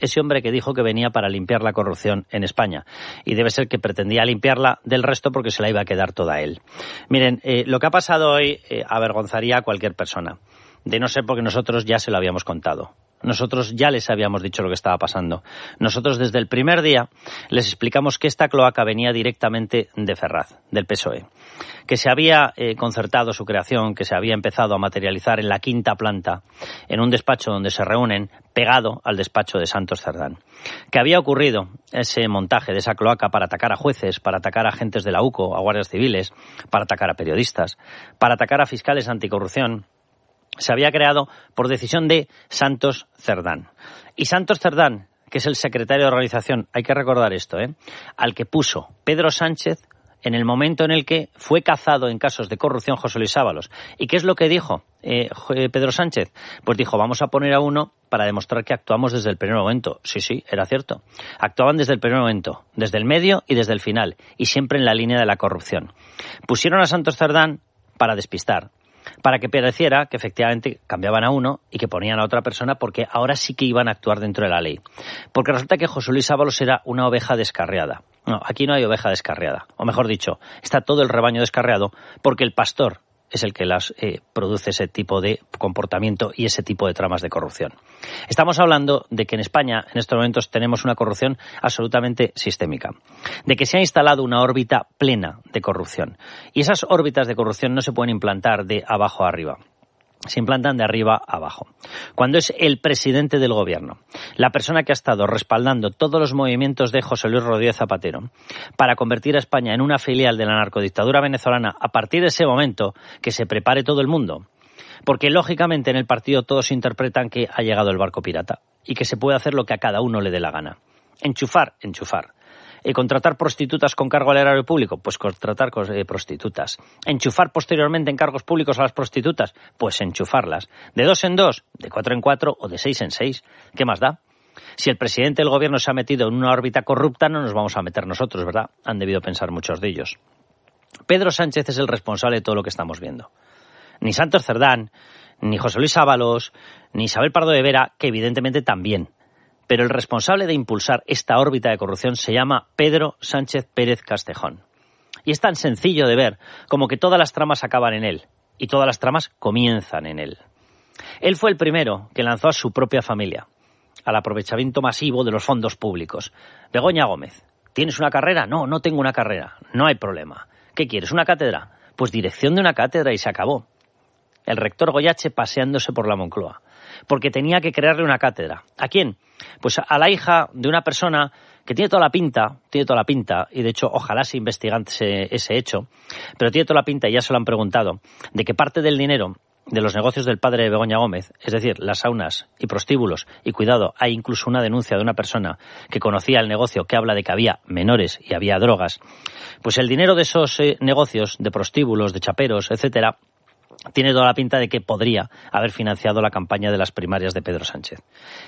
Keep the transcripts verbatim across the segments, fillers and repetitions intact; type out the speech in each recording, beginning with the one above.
ese hombre que dijo que venía para limpiar la corrupción en España. Y debe ser que pretendía limpiarla del resto porque se la iba a quedar toda a él. Miren, eh, lo que ha pasado hoy eh, avergonzaría a cualquier persona. De no ser porque nosotros ya se lo habíamos contado. Nosotros ya les habíamos dicho lo que estaba pasando. Nosotros desde el primer día les explicamos que esta cloaca venía directamente de Ferraz, del P S O E. Que se había eh, concertado su creación, que se había empezado a materializar en la quinta planta, en un despacho donde se reúnen, pegado al despacho de Santos Cerdán. Que había ocurrido ese montaje de esa cloaca para atacar a jueces, para atacar a agentes de la U C O, a guardias civiles, para atacar a periodistas, para atacar a fiscales anticorrupción. Se había creado por decisión de Santos Cerdán. Y Santos Cerdán, que es el secretario de organización, hay que recordar esto, ¿eh? al que puso Pedro Sánchez en el momento en el que fue cazado en casos de corrupción José Luis Ábalos. ¿Y qué es lo que dijo eh, Pedro Sánchez? Pues dijo, vamos a poner a uno para demostrar que actuamos desde el primer momento. Sí, sí, era cierto. Actuaban desde el primer momento, desde el medio y desde el final, y siempre en la línea de la corrupción. Pusieron a Santos Cerdán para despistar, para que pareciera que efectivamente cambiaban a uno y que ponían a otra persona porque ahora sí que iban a actuar dentro de la ley. Porque resulta que José Luis Ábalos era una oveja descarriada. No, aquí no hay oveja descarriada. O mejor dicho, está todo el rebaño descarriado porque el pastor es el que las eh, produce ese tipo de comportamiento y ese tipo de tramas de corrupción. Estamos hablando de que en España en estos momentos tenemos una corrupción absolutamente sistémica, de que se ha instalado una órbita plena de corrupción. Y esas órbitas de corrupción no se pueden implantar de abajo a arriba. Se implantan de arriba a abajo. Cuando es el presidente del gobierno, la persona que ha estado respaldando todos los movimientos de José Luis Rodríguez Zapatero para convertir a España en una filial de la narcodictadura venezolana, a partir de ese momento que se prepare todo el mundo. Porque lógicamente en el partido todos interpretan que ha llegado el barco pirata y que se puede hacer lo que a cada uno le dé la gana. Enchufar, enchufar. ¿Y contratar prostitutas con cargo al erario público? Pues contratar eh, prostitutas. ¿Enchufar posteriormente en cargos públicos a las prostitutas? Pues enchufarlas. ¿De dos en dos? ¿De cuatro en cuatro? ¿O de seis en seis? ¿Qué más da? Si el presidente del gobierno se ha metido en una órbita corrupta, no nos vamos a meter nosotros, ¿verdad? Han debido pensar muchos de ellos. Pedro Sánchez es el responsable de todo lo que estamos viendo. Ni Santos Cerdán, ni José Luis Ábalos, ni Isabel Pardo de Vera, que evidentemente también. Pero el responsable de impulsar esta órbita de corrupción se llama Pedro Sánchez Pérez Castejón. Y es tan sencillo de ver como que todas las tramas acaban en él y todas las tramas comienzan en él. Él fue el primero que lanzó a su propia familia al aprovechamiento masivo de los fondos públicos. Begoña Gómez, ¿tienes una carrera? No, no tengo una carrera. No hay problema. ¿Qué quieres? ¿Una cátedra? Pues dirección de una cátedra y se acabó. El rector Goyache paseándose por la Moncloa. Porque tenía que crearle una cátedra. ¿A quién? Pues a la hija de una persona que tiene toda la pinta, tiene toda la pinta, y de hecho ojalá se investigase ese hecho, pero tiene toda la pinta, y ya se lo han preguntado, de que parte del dinero de los negocios del padre de Begoña Gómez, es decir, las saunas y prostíbulos, y cuidado, hay incluso una denuncia de una persona que conocía el negocio que habla de que había menores y había drogas, pues el dinero de esos eh, negocios, de prostíbulos, de chaperos, etcétera, tiene toda la pinta de que podría haber financiado la campaña de las primarias de Pedro Sánchez.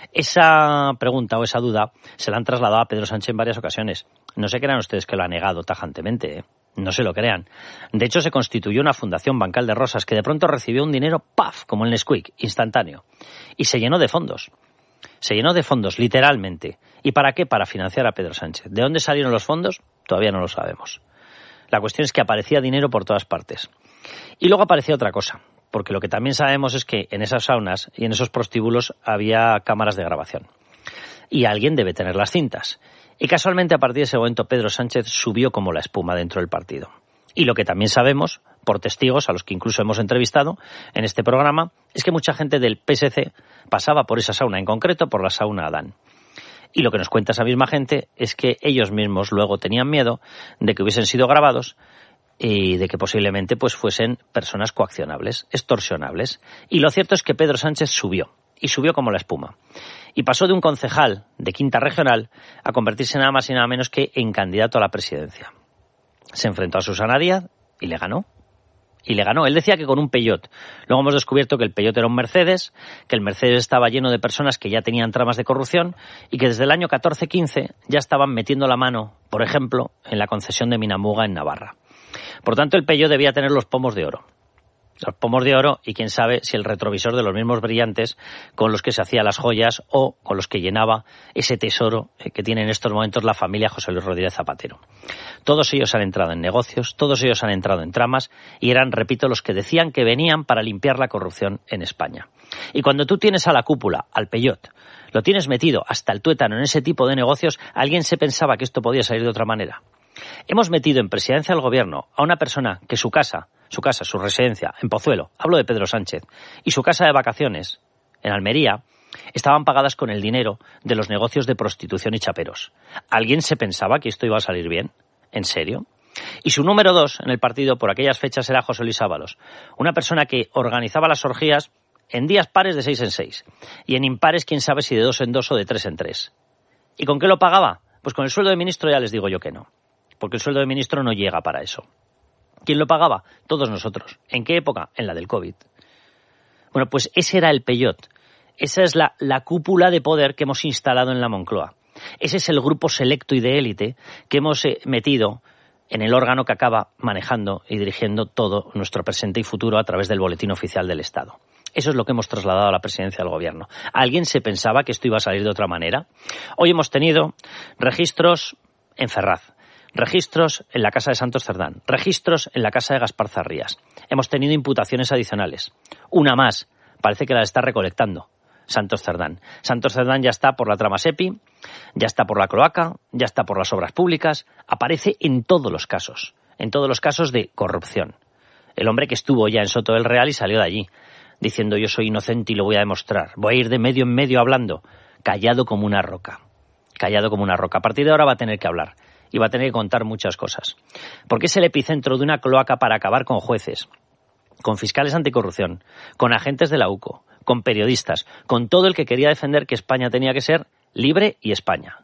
Esa pregunta o esa duda se la han trasladado a Pedro Sánchez en varias ocasiones. No se crean ustedes que lo ha negado tajantemente, ¿eh? No se lo crean. De hecho, se constituyó una fundación Bancal de Rosas que de pronto recibió un dinero, ¡paf!, como el Nesquik, instantáneo. Y se llenó de fondos. Se llenó de fondos, literalmente. ¿Y para qué? Para financiar a Pedro Sánchez. ¿De dónde salieron los fondos? Todavía no lo sabemos. La cuestión es que aparecía dinero por todas partes. Y luego aparecía otra cosa, porque lo que también sabemos es que en esas saunas y en esos prostíbulos había cámaras de grabación. Y alguien debe tener las cintas. Y casualmente a partir de ese momento Pedro Sánchez subió como la espuma dentro del partido. Y lo que también sabemos, por testigos a los que incluso hemos entrevistado en este programa, es que mucha gente del P S C pasaba por esa sauna, en concreto por la sauna Adán. Y lo que nos cuenta esa misma gente es que ellos mismos luego tenían miedo de que hubiesen sido grabados y de que posiblemente pues fuesen personas coaccionables, extorsionables. Y lo cierto es que Pedro Sánchez subió, y subió como la espuma. Y pasó de un concejal de Quinta Regional a convertirse nada más y nada menos que en candidato a la presidencia. Se enfrentó a Susana Díaz y le ganó. Y le ganó. Él decía que con un Peugeot. Luego hemos descubierto que el Peugeot era un Mercedes, que el Mercedes estaba lleno de personas que ya tenían tramas de corrupción y que desde el año catorce quince ya estaban metiendo la mano, por ejemplo, en la concesión de Minamuga en Navarra. Por tanto, el Peugeot debía tener los pomos de oro. Los pomos de oro y quién sabe si el retrovisor de los mismos brillantes con los que se hacía las joyas o con los que llenaba ese tesoro que tiene en estos momentos la familia José Luis Rodríguez Zapatero. Todos ellos han entrado en negocios, todos ellos han entrado en tramas y eran, repito, los que decían que venían para limpiar la corrupción en España. Y cuando tú tienes a la cúpula, al Peyot, lo tienes metido hasta el tuétano en ese tipo de negocios, ¿alguien se pensaba que esto podía salir de otra manera? Hemos metido en presidencia del gobierno a una persona que su casa, su casa, su residencia, en Pozuelo, hablo de Pedro Sánchez, y su casa de vacaciones, en Almería, estaban pagadas con el dinero de los negocios de prostitución y chaperos. ¿Alguien se pensaba que esto iba a salir bien? ¿En serio? Y su número dos en el partido por aquellas fechas era José Luis Ábalos, una persona que organizaba las orgías en días pares de seis en seis, y en impares quién sabe si de dos en dos o de tres en tres. ¿Y con qué lo pagaba? Pues con el sueldo de ministro ya les digo yo que no, porque el sueldo de ministro no llega para eso. ¿Quién lo pagaba? Todos nosotros. ¿En qué época? En la del COVID. Bueno, pues ese era el Peyot. Esa es la, la cúpula de poder que hemos instalado en la Moncloa. Ese es el grupo selecto y de élite que hemos eh, metido en el órgano que acaba manejando y dirigiendo todo nuestro presente y futuro a través del Boletín Oficial del Estado. Eso es lo que hemos trasladado a la presidencia del gobierno. ¿Alguien se pensaba que esto iba a salir de otra manera? Hoy hemos tenido registros en Ferraz, registros en la casa de Santos Cerdán, registros en la casa de Gaspar Zarrías. Hemos tenido imputaciones adicionales. Una más, parece que la está recolectando Santos Cerdán. Santos Cerdán ya está por la trama SEPI, ya está por la cloaca, ya está por las obras públicas. Aparece en todos los casos, en todos los casos de corrupción. El hombre que estuvo ya en Soto del Real y salió de allí, diciendo yo soy inocente y lo voy a demostrar. Voy a ir de medio en medio hablando, callado como una roca. Callado como una roca. A partir de ahora va a tener que hablar. Y va a tener que contar muchas cosas. Porque es el epicentro de una cloaca para acabar con jueces, con fiscales anticorrupción, con agentes de la U C O, con periodistas, con todo el que quería defender que España tenía que ser libre y España.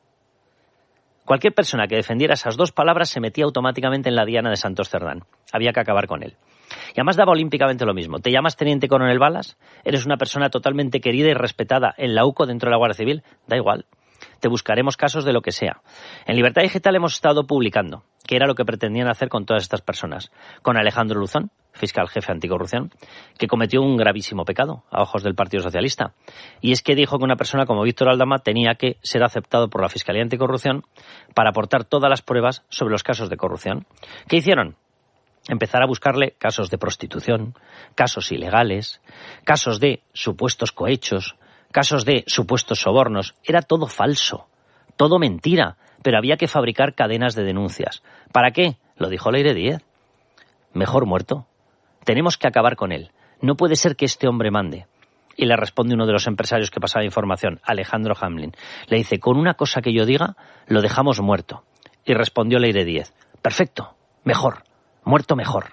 Cualquier persona que defendiera esas dos palabras se metía automáticamente en la diana de Santos Cerdán. Había que acabar con él. Y además daba olímpicamente lo mismo. ¿Te llamas Teniente Coronel Balas? ¿Eres una persona totalmente querida y respetada en la U C O dentro de la Guardia Civil? Da igual. Te buscaremos casos de lo que sea. En Libertad Digital hemos estado publicando qué era lo que pretendían hacer con todas estas personas. Con Alejandro Luzón, fiscal jefe anticorrupción, que cometió un gravísimo pecado a ojos del Partido Socialista. Y es que dijo que una persona como Víctor Aldama tenía que ser aceptado por la Fiscalía Anticorrupción para aportar todas las pruebas sobre los casos de corrupción. ¿Qué hicieron? Empezar a buscarle casos de prostitución, casos ilegales, casos de supuestos cohechos, casos de supuestos sobornos. Era todo falso, todo mentira, pero había que fabricar cadenas de denuncias. ¿Para qué? Lo dijo Leire Díez. Mejor muerto. Tenemos que acabar con él. No puede ser que este hombre mande. Y le responde uno de los empresarios que pasaba información, Alejandro Hamlin. Le dice, con una cosa que yo diga, lo dejamos muerto. Y respondió Leire Díez, perfecto, mejor, muerto mejor.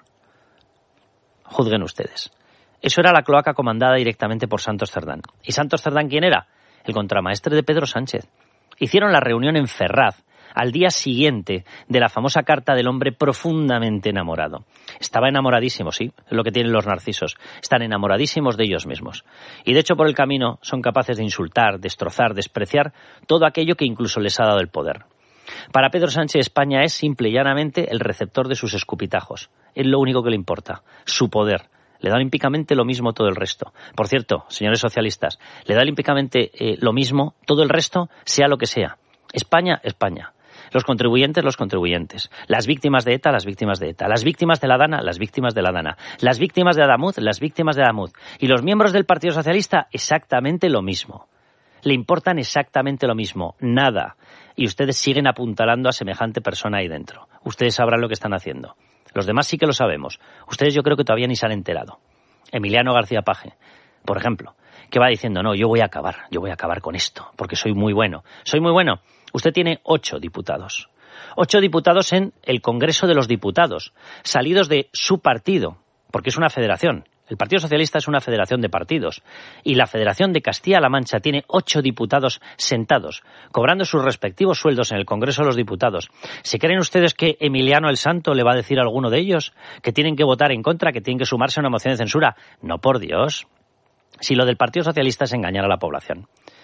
Juzguen ustedes. Eso era la cloaca comandada directamente por Santos Cerdán. ¿Y Santos Cerdán quién era? El contramaestre de Pedro Sánchez. Hicieron la reunión en Ferraz al día siguiente de la famosa carta del hombre profundamente enamorado. Estaba enamoradísimo, sí, es lo que tienen los narcisos. Están enamoradísimos de ellos mismos. Y de hecho por el camino son capaces de insultar, destrozar, despreciar todo aquello que incluso les ha dado el poder. Para Pedro Sánchez España es simple y llanamente el receptor de sus escupitajos. Es lo único que le importa, su poder. Le da olímpicamente lo mismo todo el resto. Por cierto, señores socialistas, le da olímpicamente eh, lo mismo todo el resto, sea lo que sea. España, España. Los contribuyentes, los contribuyentes. Las víctimas de ETA, las víctimas de ETA. Las víctimas de la DANA, las víctimas de la DANA. Las víctimas de Adamuz, las víctimas de Adamuz. Y los miembros del Partido Socialista, exactamente lo mismo. Le importan exactamente lo mismo. Nada. Y ustedes siguen apuntalando a semejante persona ahí dentro. Ustedes sabrán lo que están haciendo. Los demás sí que lo sabemos. Ustedes yo creo que todavía ni se han enterado. Emiliano García Paje, por ejemplo, que va diciendo, no, yo voy a acabar, yo voy a acabar con esto, porque soy muy bueno. Soy muy bueno. Usted tiene ocho diputados. Ocho diputados en el Congreso de los Diputados, salidos de su partido, porque es una federación. El Partido Socialista es una federación de partidos. Y la Federación de Castilla-La Mancha tiene ocho diputados sentados, cobrando sus respectivos sueldos en el Congreso de los Diputados. ¿Se creen ustedes que Emiliano el Santo le va a decir a alguno de ellos que tienen que votar en contra, que tienen que sumarse a una moción de censura? No, por Dios. Si lo del Partido Socialista es engañar a la población.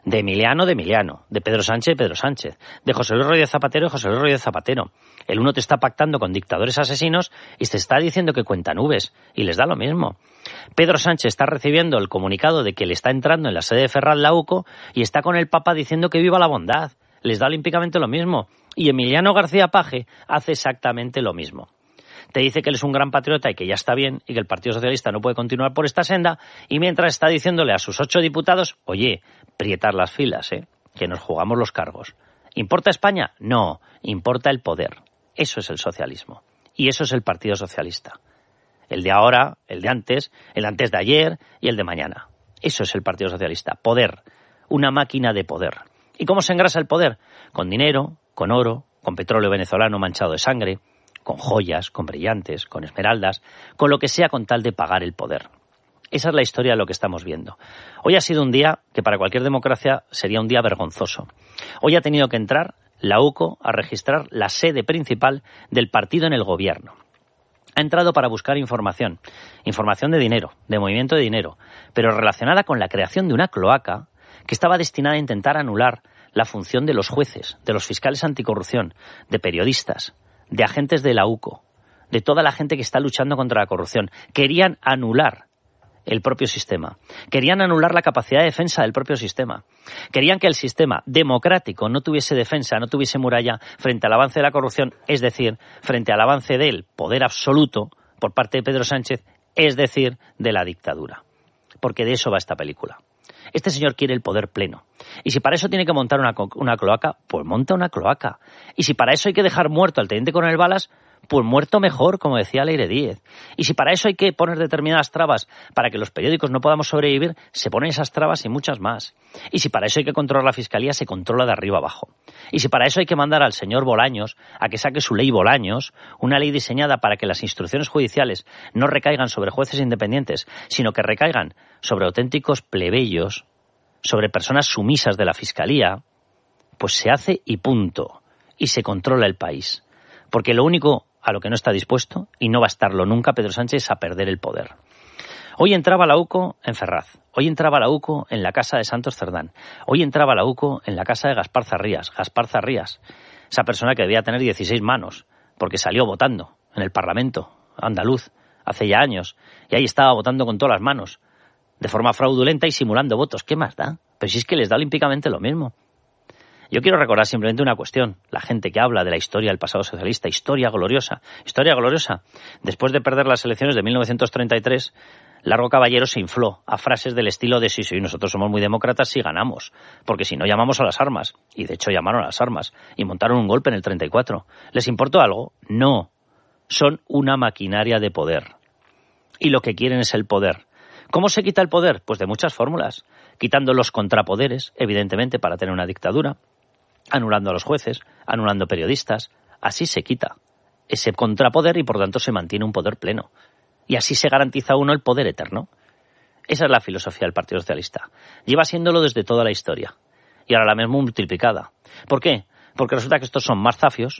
de Emiliano de Emiliano, de Pedro Sánchez de Pedro Sánchez, de José Luis Rodríguez Zapatero de José Luis Rodríguez Zapatero. El uno te está pactando con dictadores asesinos y te está diciendo que cuenta nubes, y les da lo mismo. Pedro Sánchez está recibiendo el comunicado de que le está entrando en la sede de Ferraz la U C O y está con el Papa diciendo que viva la bondad. Les da olímpicamente lo mismo. Y Emiliano García Paje hace exactamente lo mismo. Te dice que él es un gran patriota y que ya está bien y que el Partido Socialista no puede continuar por esta senda, y mientras está diciéndole a sus ocho diputados, oye, prietar las filas, ¿eh? Que nos jugamos los cargos. ¿Importa España? No, importa el poder. Eso es el socialismo. Y eso es el Partido Socialista. El de ahora, el de antes, el de antes de ayer y el de mañana. Eso es el Partido Socialista. Poder. Una máquina de poder. ¿Y cómo se engrasa el poder? Con dinero, con oro, con petróleo venezolano manchado de sangre, con joyas, con brillantes, con esmeraldas, con lo que sea con tal de pagar el poder. Esa es la historia de lo que estamos viendo. Hoy ha sido un día que para cualquier democracia sería un día vergonzoso. Hoy ha tenido que entrar la U C O a registrar la sede principal del partido en el gobierno. Ha entrado para buscar información, información de dinero, de movimiento de dinero, pero relacionada con la creación de una cloaca que estaba destinada a intentar anular la función de los jueces, de los fiscales anticorrupción, de periodistas, de agentes de la U C O, de toda la gente que está luchando contra la corrupción. Querían anular el propio sistema. Querían anular la capacidad de defensa del propio sistema. Querían que el sistema democrático no tuviese defensa, no tuviese muralla frente al avance de la corrupción, es decir, frente al avance del poder absoluto por parte de Pedro Sánchez, es decir, de la dictadura. Porque de eso va esta película. Este señor quiere el poder pleno. Y si para eso tiene que montar una, una cloaca, pues monta una cloaca. Y si para eso hay que dejar muerto al teniente coronel Balas, pues muerto mejor, como decía Leire Díez. Y si para eso hay que poner determinadas trabas para que los periódicos no podamos sobrevivir, se ponen esas trabas y muchas más. Y si para eso hay que controlar la Fiscalía, se controla de arriba abajo. Y si para eso hay que mandar al señor Bolaños a que saque su ley Bolaños, una ley diseñada para que las instrucciones judiciales no recaigan sobre jueces independientes, sino que recaigan sobre auténticos plebeyos, sobre personas sumisas de la Fiscalía, pues se hace y punto. Y se controla el país. Porque lo único a lo que no está dispuesto, y no va a estarlo nunca Pedro Sánchez, es a perder el poder. Hoy entraba la U C O en Ferraz, hoy entraba la U C O en la casa de Santos Cerdán, hoy entraba la U C O en la casa de Gaspar Zarrías, Gaspar Zarrías, esa persona que debía tener dieciséis manos, porque salió votando en el Parlamento andaluz hace ya años, y ahí estaba votando con todas las manos, de forma fraudulenta y simulando votos. ¿Qué más da? Pero si es que les da olímpicamente lo mismo. Yo quiero recordar simplemente una cuestión. La gente que habla de la historia del pasado socialista, historia gloriosa, historia gloriosa. Después de perder las elecciones de mil novecientos treinta y tres, Largo Caballero se infló a frases del estilo de sí, sí, nosotros somos muy demócratas si ganamos, porque si no llamamos a las armas. Y de hecho llamaron a las armas y montaron un golpe en el treinta y cuatro. ¿Les importó algo? No. Son una maquinaria de poder. Y lo que quieren es el poder. ¿Cómo se quita el poder? Pues de muchas fórmulas. Quitando los contrapoderes, evidentemente, para tener una dictadura. Anulando a los jueces, anulando periodistas. Así se quita ese contrapoder y por tanto se mantiene un poder pleno. Y así se garantiza uno el poder eterno. Esa es la filosofía del Partido Socialista. Lleva siéndolo desde toda la historia. Y ahora la misma multiplicada. ¿Por qué? Porque resulta que estos son más zafios,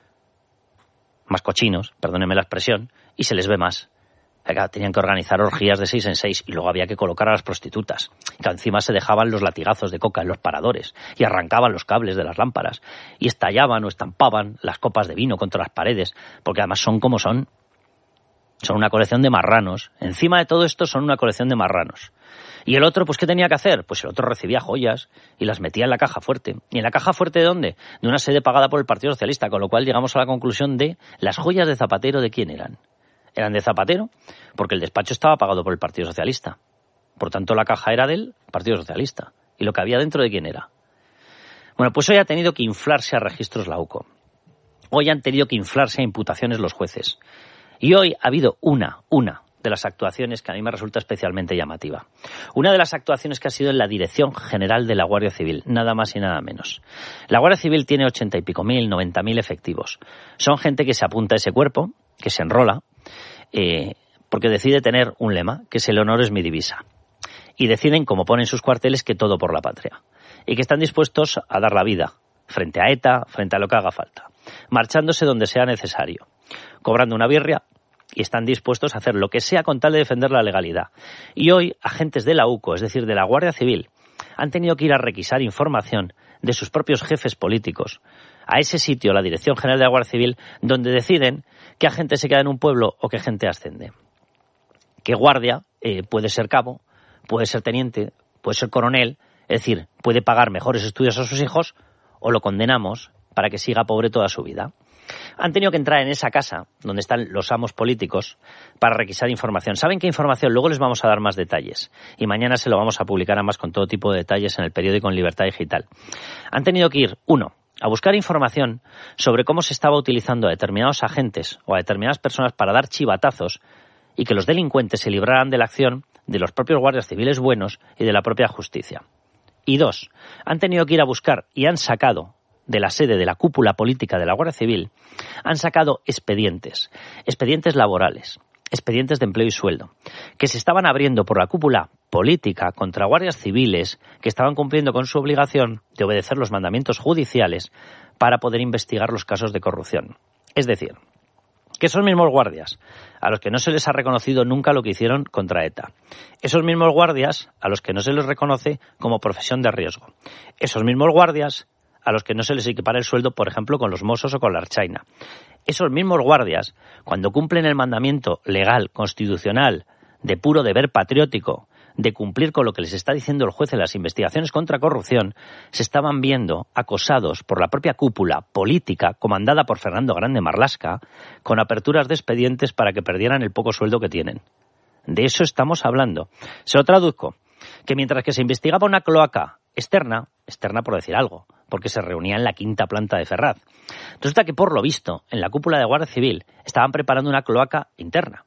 más cochinos, perdónenme la expresión, y se les ve más. Tenían que organizar orgías de seis en seis y luego había que colocar a las prostitutas. Que encima se dejaban los latigazos de coca en los paradores y arrancaban los cables de las lámparas y estallaban o estampaban las copas de vino contra las paredes, porque además son como son. Son una colección de marranos. Encima de todo esto son una colección de marranos. Y el otro, pues ¿qué tenía que hacer? Pues el otro recibía joyas y las metía en la caja fuerte. ¿Y en la caja fuerte de dónde? De una sede pagada por el Partido Socialista, con lo cual llegamos a la conclusión de las joyas de Zapatero, ¿de quién eran? Eran de Zapatero, porque el despacho estaba pagado por el Partido Socialista. Por tanto, la caja era del Partido Socialista. ¿Y lo que había dentro de quién era? Bueno, pues hoy ha tenido que inflarse a registros la U C O. Hoy han tenido que inflarse a imputaciones los jueces. Y hoy ha habido una, una de las actuaciones que a mí me resulta especialmente llamativa. Una de las actuaciones que ha sido en la Dirección General de la Guardia Civil, nada más y nada menos. La Guardia Civil tiene ochenta y pico mil, noventa mil efectivos. Son gente que se apunta a ese cuerpo, que se enrola, eh, porque decide tener un lema, que es el honor es mi divisa. Y deciden, como ponen sus cuarteles, que todo por la patria. Y que están dispuestos a dar la vida, frente a ETA, frente a lo que haga falta. Marchándose donde sea necesario. Cobrando una birria, y están dispuestos a hacer lo que sea con tal de defender la legalidad. Y hoy, agentes de la U C O, es decir, de la Guardia Civil, han tenido que ir a requisar información de sus propios jefes políticos a ese sitio, la Dirección General de la Guardia Civil, donde deciden qué agente se queda en un pueblo o qué gente asciende. ¿Qué guardia eh, puede ser cabo, puede ser teniente, puede ser coronel? Es decir, puede pagar mejores estudios a sus hijos o lo condenamos para que siga pobre toda su vida. Han tenido que entrar en esa casa donde están los amos políticos para requisar información. ¿Saben qué información? Luego les vamos a dar más detalles y mañana se lo vamos a publicar además con todo tipo de detalles en el periódico en Libertad Digital. Han tenido que ir, uno, a buscar información sobre cómo se estaba utilizando a determinados agentes o a determinadas personas para dar chivatazos y que los delincuentes se libraran de la acción de los propios guardias civiles buenos y de la propia justicia. Y dos, han tenido que ir a buscar y han sacado de la sede de la cúpula política de la Guardia Civil, han sacado expedientes, expedientes laborales, expedientes de empleo y sueldo, que se estaban abriendo por la cúpula política contra guardias civiles que estaban cumpliendo con su obligación de obedecer los mandamientos judiciales para poder investigar los casos de corrupción. Es decir, que esos mismos guardias, a los que no se les ha reconocido nunca lo que hicieron contra ETA, esos mismos guardias a los que no se les reconoce como profesión de riesgo, esos mismos guardias a los que no se les equipara el sueldo, por ejemplo, con los Mossos o con la Ertzaina. Esos mismos guardias, cuando cumplen el mandamiento legal, constitucional, de puro deber patriótico, de cumplir con lo que les está diciendo el juez en las investigaciones contra corrupción, se estaban viendo acosados por la propia cúpula política, comandada por Fernando Grande Marlaska, con aperturas de expedientes para que perdieran el poco sueldo que tienen. De eso estamos hablando. Se lo traduzco, que mientras que se investigaba una cloaca externa, externa por decir algo, porque se reunía en la quinta planta de Ferraz. Resulta que, por lo visto, en la cúpula de Guardia Civil estaban preparando una cloaca interna.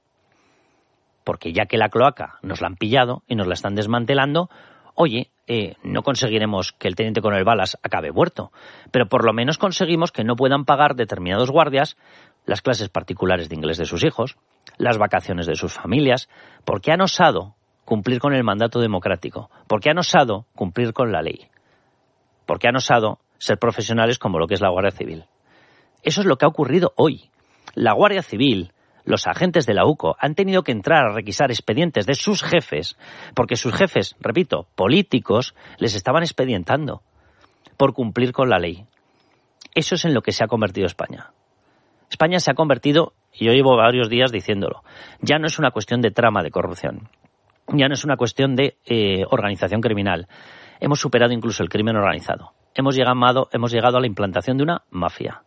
Porque ya que la cloaca nos la han pillado y nos la están desmantelando, oye, eh, no conseguiremos que el teniente coronel Balas acabe muerto, pero por lo menos conseguimos que no puedan pagar determinados guardias las clases particulares de inglés de sus hijos, las vacaciones de sus familias, porque han osado cumplir con el mandato democrático, porque han osado cumplir con la ley, porque han osado ser profesionales como lo que es la Guardia Civil. Eso es lo que ha ocurrido hoy. La Guardia Civil, los agentes de la U C O, han tenido que entrar a requisar expedientes de sus jefes, porque sus jefes, repito, políticos, les estaban expedientando por cumplir con la ley. Eso es en lo que se ha convertido España. España se ha convertido, y yo llevo varios días diciéndolo, ya no es una cuestión de trama de corrupción, ya no es una cuestión de eh, organización criminal. Hemos superado incluso el crimen organizado. Hemos llegado, hemos llegado a la implantación de una mafia.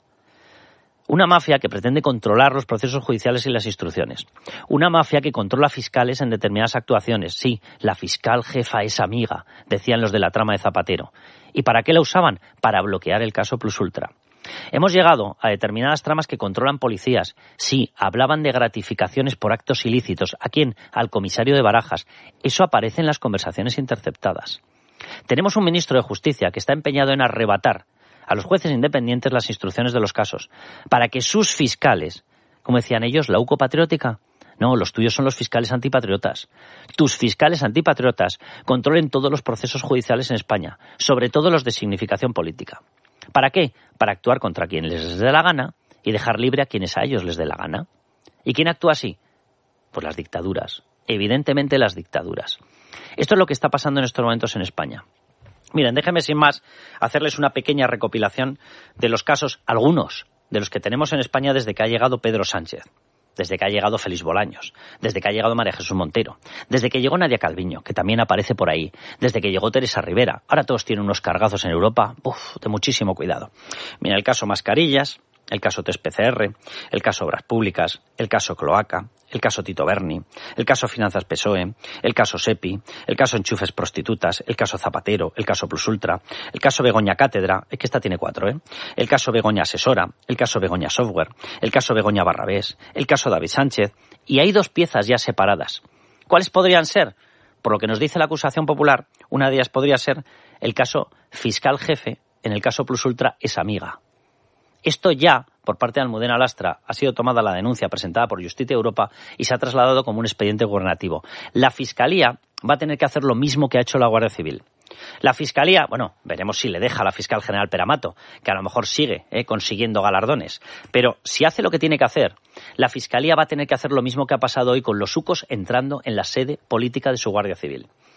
Una mafia que pretende controlar los procesos judiciales y las instrucciones. Una mafia que controla fiscales en determinadas actuaciones. Sí, la fiscal jefa es amiga, decían los de la trama de Zapatero. ¿Y para qué la usaban? Para bloquear el caso Plus Ultra. Hemos llegado a determinadas tramas que controlan policías. Sí, hablaban de gratificaciones por actos ilícitos. ¿A quién? Al comisario de Barajas. Eso aparece en las conversaciones interceptadas. Tenemos un ministro de Justicia que está empeñado en arrebatar a los jueces independientes las instrucciones de los casos, para que sus fiscales, como decían ellos, la U C O patriótica, no, los tuyos son los fiscales antipatriotas. Tus fiscales antipatriotas controlen todos los procesos judiciales en España, sobre todo los de significación política. ¿Para qué? Para actuar contra quien les dé la gana y dejar libre a quienes a ellos les dé la gana. ¿Y quién actúa así? Pues las dictaduras, evidentemente las dictaduras. Esto es lo que está pasando en estos momentos en España. Miren, déjenme sin más hacerles una pequeña recopilación de los casos, algunos de los que tenemos en España desde que ha llegado Pedro Sánchez, desde que ha llegado Félix Bolaños, desde que ha llegado María Jesús Montero, desde que llegó Nadia Calviño, que también aparece por ahí, desde que llegó Teresa Rivera. Ahora todos tienen unos cargazos en Europa, uf, de muchísimo cuidado. Mira, el caso Mascarillas, el caso test P C R, el caso Obras Públicas, el caso Cloaca, el caso Tito Berni, el caso Finanzas P S O E, el caso SEPI, el caso Enchufes Prostitutas, el caso Zapatero, el caso Plus Ultra, el caso Begoña Cátedra, es que esta tiene cuatro, ¿eh? El caso Begoña Asesora, el caso Begoña Software, el caso Begoña Barrabés, el caso David Sánchez, y hay dos piezas ya separadas. ¿Cuáles podrían ser? Por lo que nos dice la acusación popular, una de ellas podría ser el caso Fiscal Jefe, en el caso Plus Ultra es amiga. Esto ya, por parte de Almudena Lastra, ha sido tomada la denuncia presentada por Justicia Europa y se ha trasladado como un expediente gubernativo. La Fiscalía va a tener que hacer lo mismo que ha hecho la Guardia Civil. La Fiscalía, bueno, veremos si le deja a la Fiscal General Peramato, que a lo mejor sigue eh, consiguiendo galardones, pero si hace lo que tiene que hacer, la Fiscalía va a tener que hacer lo mismo que ha pasado hoy con los U C Os entrando en la sede política de su Guardia Civil.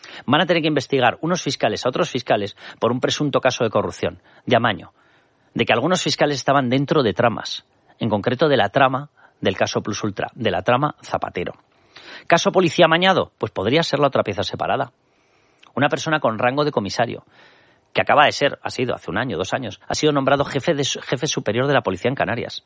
Van a tener que investigar unos fiscales a otros fiscales por un presunto caso de corrupción, de amaño, de que algunos fiscales estaban dentro de tramas, en concreto de la trama del caso Plus Ultra, de la trama Zapatero. ¿Caso policía amañado? Pues podría ser la otra pieza separada. Una persona con rango de comisario, que acaba de ser, ha sido hace un año, dos años, ha sido nombrado jefe, de, jefe superior de la policía en Canarias.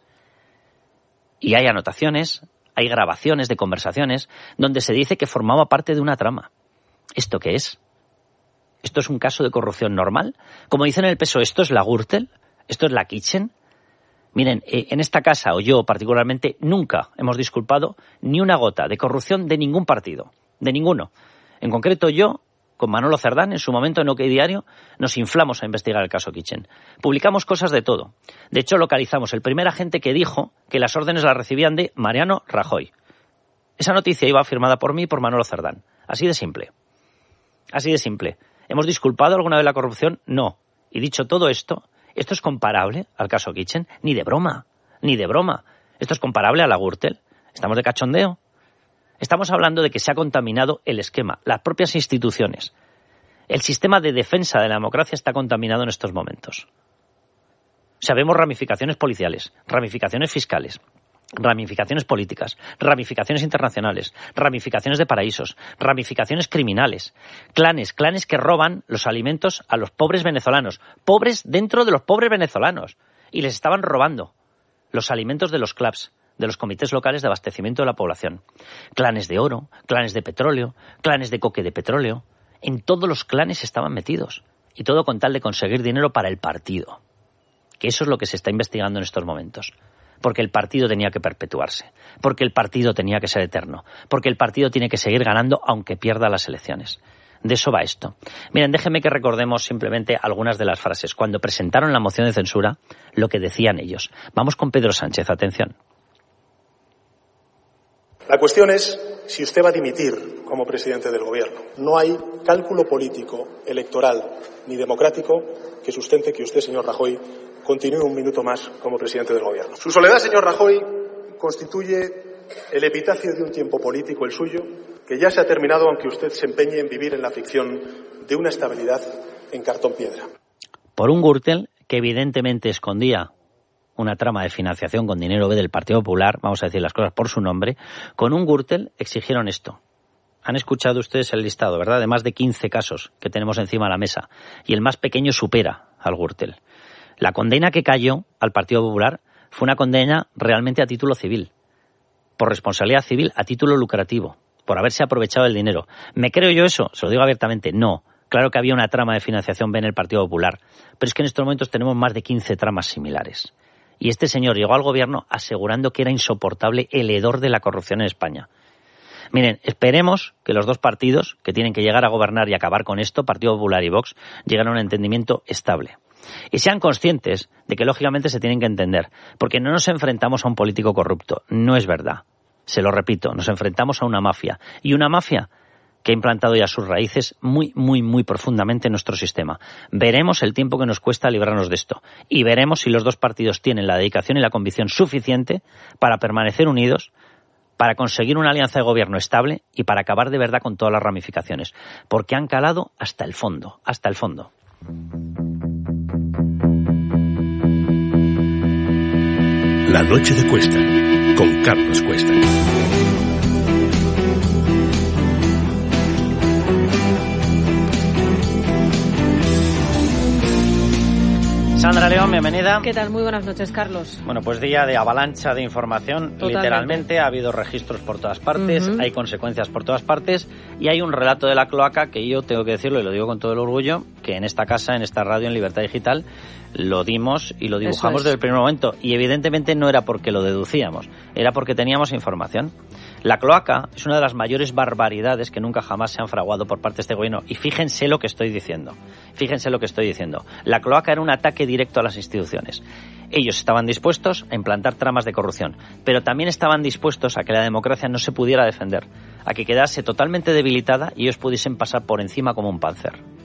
Y hay anotaciones, hay grabaciones de conversaciones donde se dice que formaba parte de una trama. ¿Esto qué es? ¿Esto es un caso de corrupción normal? Como dicen en el P S O E, ¿esto es la Gürtel? ¿Esto es la Kitchen? Miren, eh, en esta casa, o yo particularmente, nunca hemos disculpado ni una gota de corrupción de ningún partido, de ninguno. En concreto yo, con Manolo Cerdán, en su momento en OK Diario, nos inflamos a investigar el caso Kitchen. Publicamos cosas de todo. De hecho, localizamos el primer agente que dijo que las órdenes las recibían de Mariano Rajoy. Esa noticia iba firmada por mí y por Manolo Cerdán. Así de simple. Así de simple. ¿Hemos disculpado alguna vez la corrupción? No. Y dicho todo esto, ¿esto es comparable al caso Kitchen? Ni de broma. Ni de broma. ¿Esto es comparable a la Gürtel? ¿Estamos de cachondeo? Estamos hablando de que se ha contaminado el esquema, las propias instituciones. El sistema de defensa de la democracia está contaminado en estos momentos. Sabemos ramificaciones policiales, ramificaciones fiscales, ramificaciones políticas, ramificaciones internacionales, ramificaciones de paraísos, ramificaciones criminales, clanes, clanes que roban los alimentos a los pobres venezolanos, pobres dentro de los pobres venezolanos, y les estaban robando los alimentos de los clubs, de los comités locales de abastecimiento de la población. Clanes de oro, clanes de petróleo, clanes de coque de petróleo. En todos los clanes estaban metidos. Y todo con tal de conseguir dinero para el partido. Que eso es lo que se está investigando en estos momentos. Porque el partido tenía que perpetuarse. Porque el partido tenía que ser eterno. Porque el partido tiene que seguir ganando aunque pierda las elecciones. De eso va esto. Miren, déjenme que recordemos simplemente algunas de las frases. Cuando presentaron la moción de censura, lo que decían ellos. Vamos con Pedro Sánchez, atención. La cuestión es si usted va a dimitir como presidente del Gobierno. No hay cálculo político, electoral ni democrático que sustente que usted, señor Rajoy, continúe un minuto más como presidente del Gobierno. Su soledad, señor Rajoy, constituye el epitafio de un tiempo político, el suyo, que ya se ha terminado aunque usted se empeñe en vivir en la ficción de una estabilidad en cartón piedra. Por un Gürtel que evidentemente escondía una trama de financiación con dinero B del Partido Popular, vamos a decir las cosas por su nombre, con un Gürtel exigieron esto. Han escuchado ustedes el listado, ¿verdad?, de más de quince casos que tenemos encima de la mesa, y el más pequeño supera al Gürtel. La condena que cayó al Partido Popular fue una condena realmente a título civil, por responsabilidad civil a título lucrativo, por haberse aprovechado del dinero. ¿Me creo yo eso? Se lo digo abiertamente, no. Claro que había una trama de financiación B en el Partido Popular, pero es que en estos momentos tenemos más de quince tramas similares. Y este señor llegó al gobierno asegurando que era insoportable el hedor de la corrupción en España. Miren, esperemos que los dos partidos que tienen que llegar a gobernar y acabar con esto, Partido Popular y Vox, lleguen a un entendimiento estable. Y sean conscientes de que lógicamente se tienen que entender, porque no nos enfrentamos a un político corrupto, no es verdad. Se lo repito, nos enfrentamos a una mafia. Y una mafia que ha implantado ya sus raíces muy, muy, muy profundamente en nuestro sistema. Veremos el tiempo que nos cuesta librarnos de esto. Y veremos si los dos partidos tienen la dedicación y la convicción suficiente para permanecer unidos, para conseguir una alianza de gobierno estable y para acabar de verdad con todas las ramificaciones. Porque han calado hasta el fondo, hasta el fondo. La noche de Cuesta, con Carlos Cuesta. Sandra León, bienvenida. ¿Qué tal? Muy buenas noches, Carlos. Bueno, pues día de avalancha de información. Totalmente. Literalmente ha habido registros por todas partes, uh-huh. Hay consecuencias por todas partes y hay un relato de la cloaca que yo tengo que decirlo y lo digo con todo el orgullo, que en esta casa, en esta radio, en Libertad Digital, lo dimos y lo dibujamos desde el primer momento. Y evidentemente no era porque lo deducíamos, era porque teníamos información. La cloaca es una de las mayores barbaridades que nunca jamás se han fraguado por parte de este gobierno. Y fíjense lo que estoy diciendo. Fíjense lo que estoy diciendo. La cloaca era un ataque directo a las instituciones. Ellos estaban dispuestos a implantar tramas de corrupción, pero también estaban dispuestos a que la democracia no se pudiera defender, a que quedase totalmente debilitada y ellos pudiesen pasar por encima como un panzer.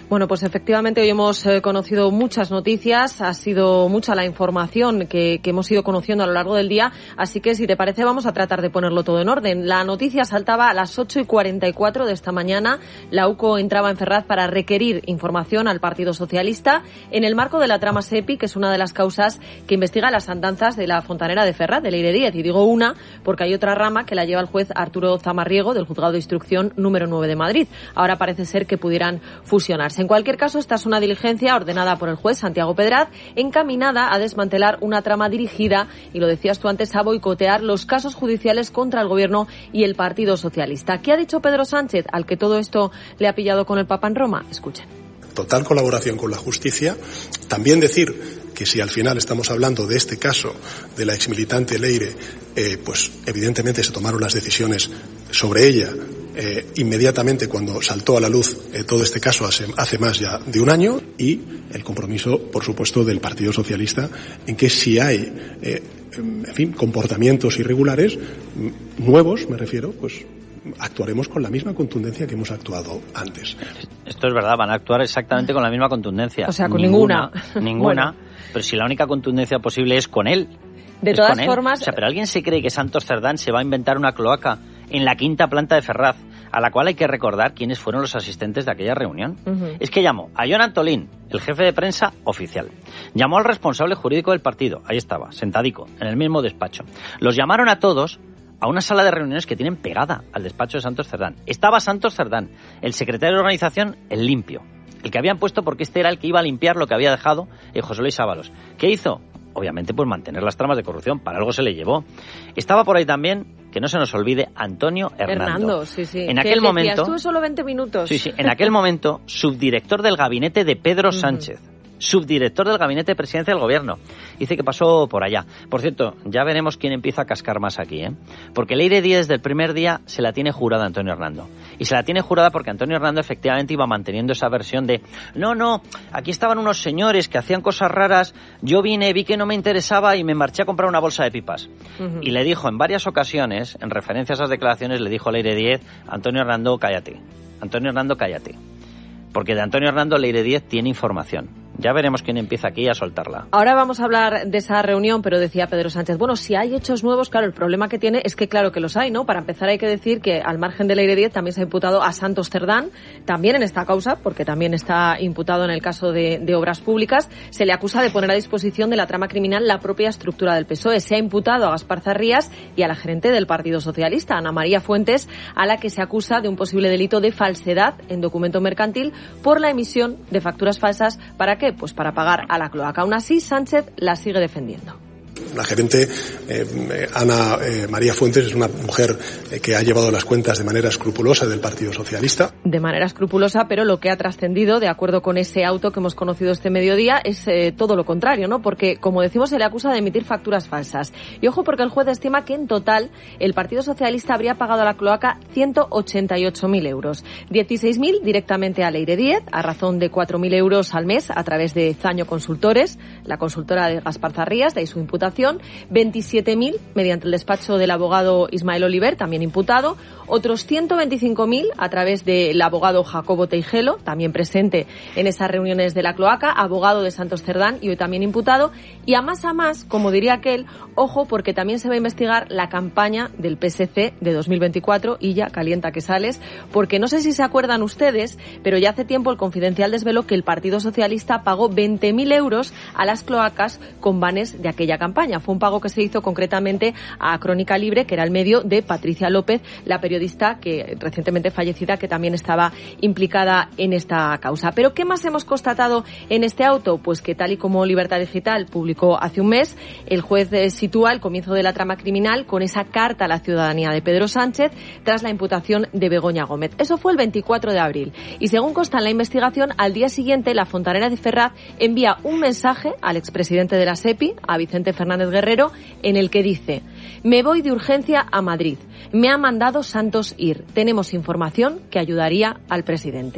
Bueno, pues efectivamente hoy hemos eh, conocido muchas noticias, ha sido mucha la información que, que hemos ido conociendo a lo largo del día, así que si te parece vamos a tratar de ponerlo todo en orden. La noticia saltaba a las ocho y cuarenta y cuatro de esta mañana. La U C O entraba en Ferraz para requerir información al Partido Socialista en el marco de la trama SEPI, que es una de las causas que investiga las andanzas de la fontanera de Ferraz, de Leire Díez. Y digo una porque hay otra rama que la lleva el juez Arturo Zamarriego del Juzgado de Instrucción número nueve de Madrid. Ahora parece ser que pudieran fusionarse. En cualquier caso, esta es una diligencia ordenada por el juez Santiago Pedraz, encaminada a desmantelar una trama dirigida, y lo decías tú antes, a boicotear los casos judiciales contra el Gobierno y el Partido Socialista. ¿Qué ha dicho Pedro Sánchez, al que todo esto le ha pillado con el Papa en Roma? Escuchen. Total colaboración con la justicia. También decir que si al final estamos hablando de este caso de la exmilitante Leire, eh, pues evidentemente se tomaron las decisiones sobre ella eh, inmediatamente cuando saltó a la luz eh, todo este caso hace, hace más ya de un año, y el compromiso, por supuesto, del Partido Socialista en que si hay, eh, en fin, comportamientos irregulares nuevos, me refiero, pues actuaremos con la misma contundencia que hemos actuado antes. Esto es verdad, van a actuar exactamente con la misma contundencia. O sea, con ninguna. Ninguna, ninguna bueno. Pero si la única contundencia posible es con él. De es todas con formas... O sea, pero ¿alguien se cree que Santos Cerdán se va a inventar una cloaca en la quinta planta de Ferraz, a la cual hay que recordar quiénes fueron los asistentes de aquella reunión? Uh-huh. Es que llamó a Jon Antolín, el jefe de prensa oficial. Llamó al responsable jurídico del partido, ahí estaba, sentadico, en el mismo despacho. Los llamaron a todos a una sala de reuniones que tienen pegada al despacho de Santos Cerdán. Estaba Santos Cerdán, el secretario de organización, el limpio, el que habían puesto porque este era el que iba a limpiar lo que había dejado el José Luis Ábalos. ¿Qué hizo? Obviamente, pues mantener las tramas de corrupción, para algo se le llevó. Estaba por ahí también, que no se nos olvide, Antonio Hernando. Hernando, sí, sí. En aquel momento... Estuve solo veinte minutos. Sí, sí. En aquel momento, subdirector del gabinete de Pedro Sánchez. Uh-huh. Subdirector del Gabinete de Presidencia del Gobierno. Dice que pasó por allá. Por cierto, ya veremos quién empieza a cascar más aquí, ¿eh? Porque Leire Díez desde el primer día se la tiene jurada Antonio Hernando. Y se la tiene jurada porque Antonio Hernando efectivamente iba manteniendo esa versión de no, no, aquí estaban unos señores que hacían cosas raras, yo vine, vi que no me interesaba y me marché a comprar una bolsa de pipas. Uh-huh. Y le dijo en varias ocasiones, en referencia a esas declaraciones, le dijo a Leire Díez, Antonio Hernando, cállate. Antonio Hernando, cállate. Porque de Antonio Hernando Leire Díez tiene información. Ya veremos quién empieza aquí a soltarla. Ahora vamos a hablar de esa reunión, pero decía Pedro Sánchez, bueno, si hay hechos nuevos, claro, el problema que tiene es que claro que los hay, ¿no? Para empezar hay que decir que al margen de Leire Díez también se ha imputado a Santos Cerdán, también en esta causa, porque también está imputado en el caso de, de Obras Públicas. Se le acusa de poner a disposición de la trama criminal la propia estructura del P S O E. Se ha imputado a Gaspar Zarrías y a la gerente del Partido Socialista, Ana María Fuentes, a la que se acusa de un posible delito de falsedad en documento mercantil por la emisión de facturas falsas. ¿Para qué? Pues para pagar a la cloaca. Aún así, Sánchez la sigue defendiendo. La gerente eh, Ana eh, María Fuentes es una mujer eh, que ha llevado las cuentas de manera escrupulosa del Partido Socialista. De manera escrupulosa, pero lo que ha trascendido, de acuerdo con ese auto que hemos conocido este mediodía, es eh, todo lo contrario, ¿no? Porque, como decimos, se le acusa de emitir facturas falsas. Y ojo, porque el juez estima que en total el Partido Socialista habría pagado a la cloaca ciento ochenta y ocho mil euros. dieciséis mil directamente a Leire Díez, a razón de cuatro mil euros al mes a través de Zaño Consultores, la consultora de Gaspar Zarrías, de ahí su imputación. veintisiete mil mediante el despacho del abogado Ismael Oliver, también imputado. Otros ciento veinticinco mil a través del abogado Jacobo Teijelo, también presente en esas reuniones de la cloaca, abogado de Santos Cerdán y hoy también imputado. Y a más a más, como diría aquel, ojo, porque también se va a investigar la campaña del P S C de dos mil veinticuatro, y ya calienta que sales, porque no sé si se acuerdan ustedes, pero ya hace tiempo el Confidencial desveló que el Partido Socialista pagó veinte mil euros a las cloacas con vanes de aquella campaña. Fue un pago que se hizo concretamente a Crónica Libre, que era el medio de Patricia López, la periodista que recientemente fallecida, que también estaba implicada en esta causa. Pero ¿qué más hemos constatado en este auto? Pues que, tal y como Libertad Digital publicó hace un mes, el juez eh, sitúa el comienzo de la trama criminal con esa carta a la ciudadanía de Pedro Sánchez tras la imputación de Begoña Gómez. Eso fue el veinticuatro de abril. Y según consta en la investigación, al día siguiente la fontanera de Ferraz envía un mensaje al expresidente de la SEPI, a Vicente Fernández Guerrero, en el que dice: me voy de urgencia a Madrid. Me ha mandado Santos ir. Tenemos información que ayudaría al presidente.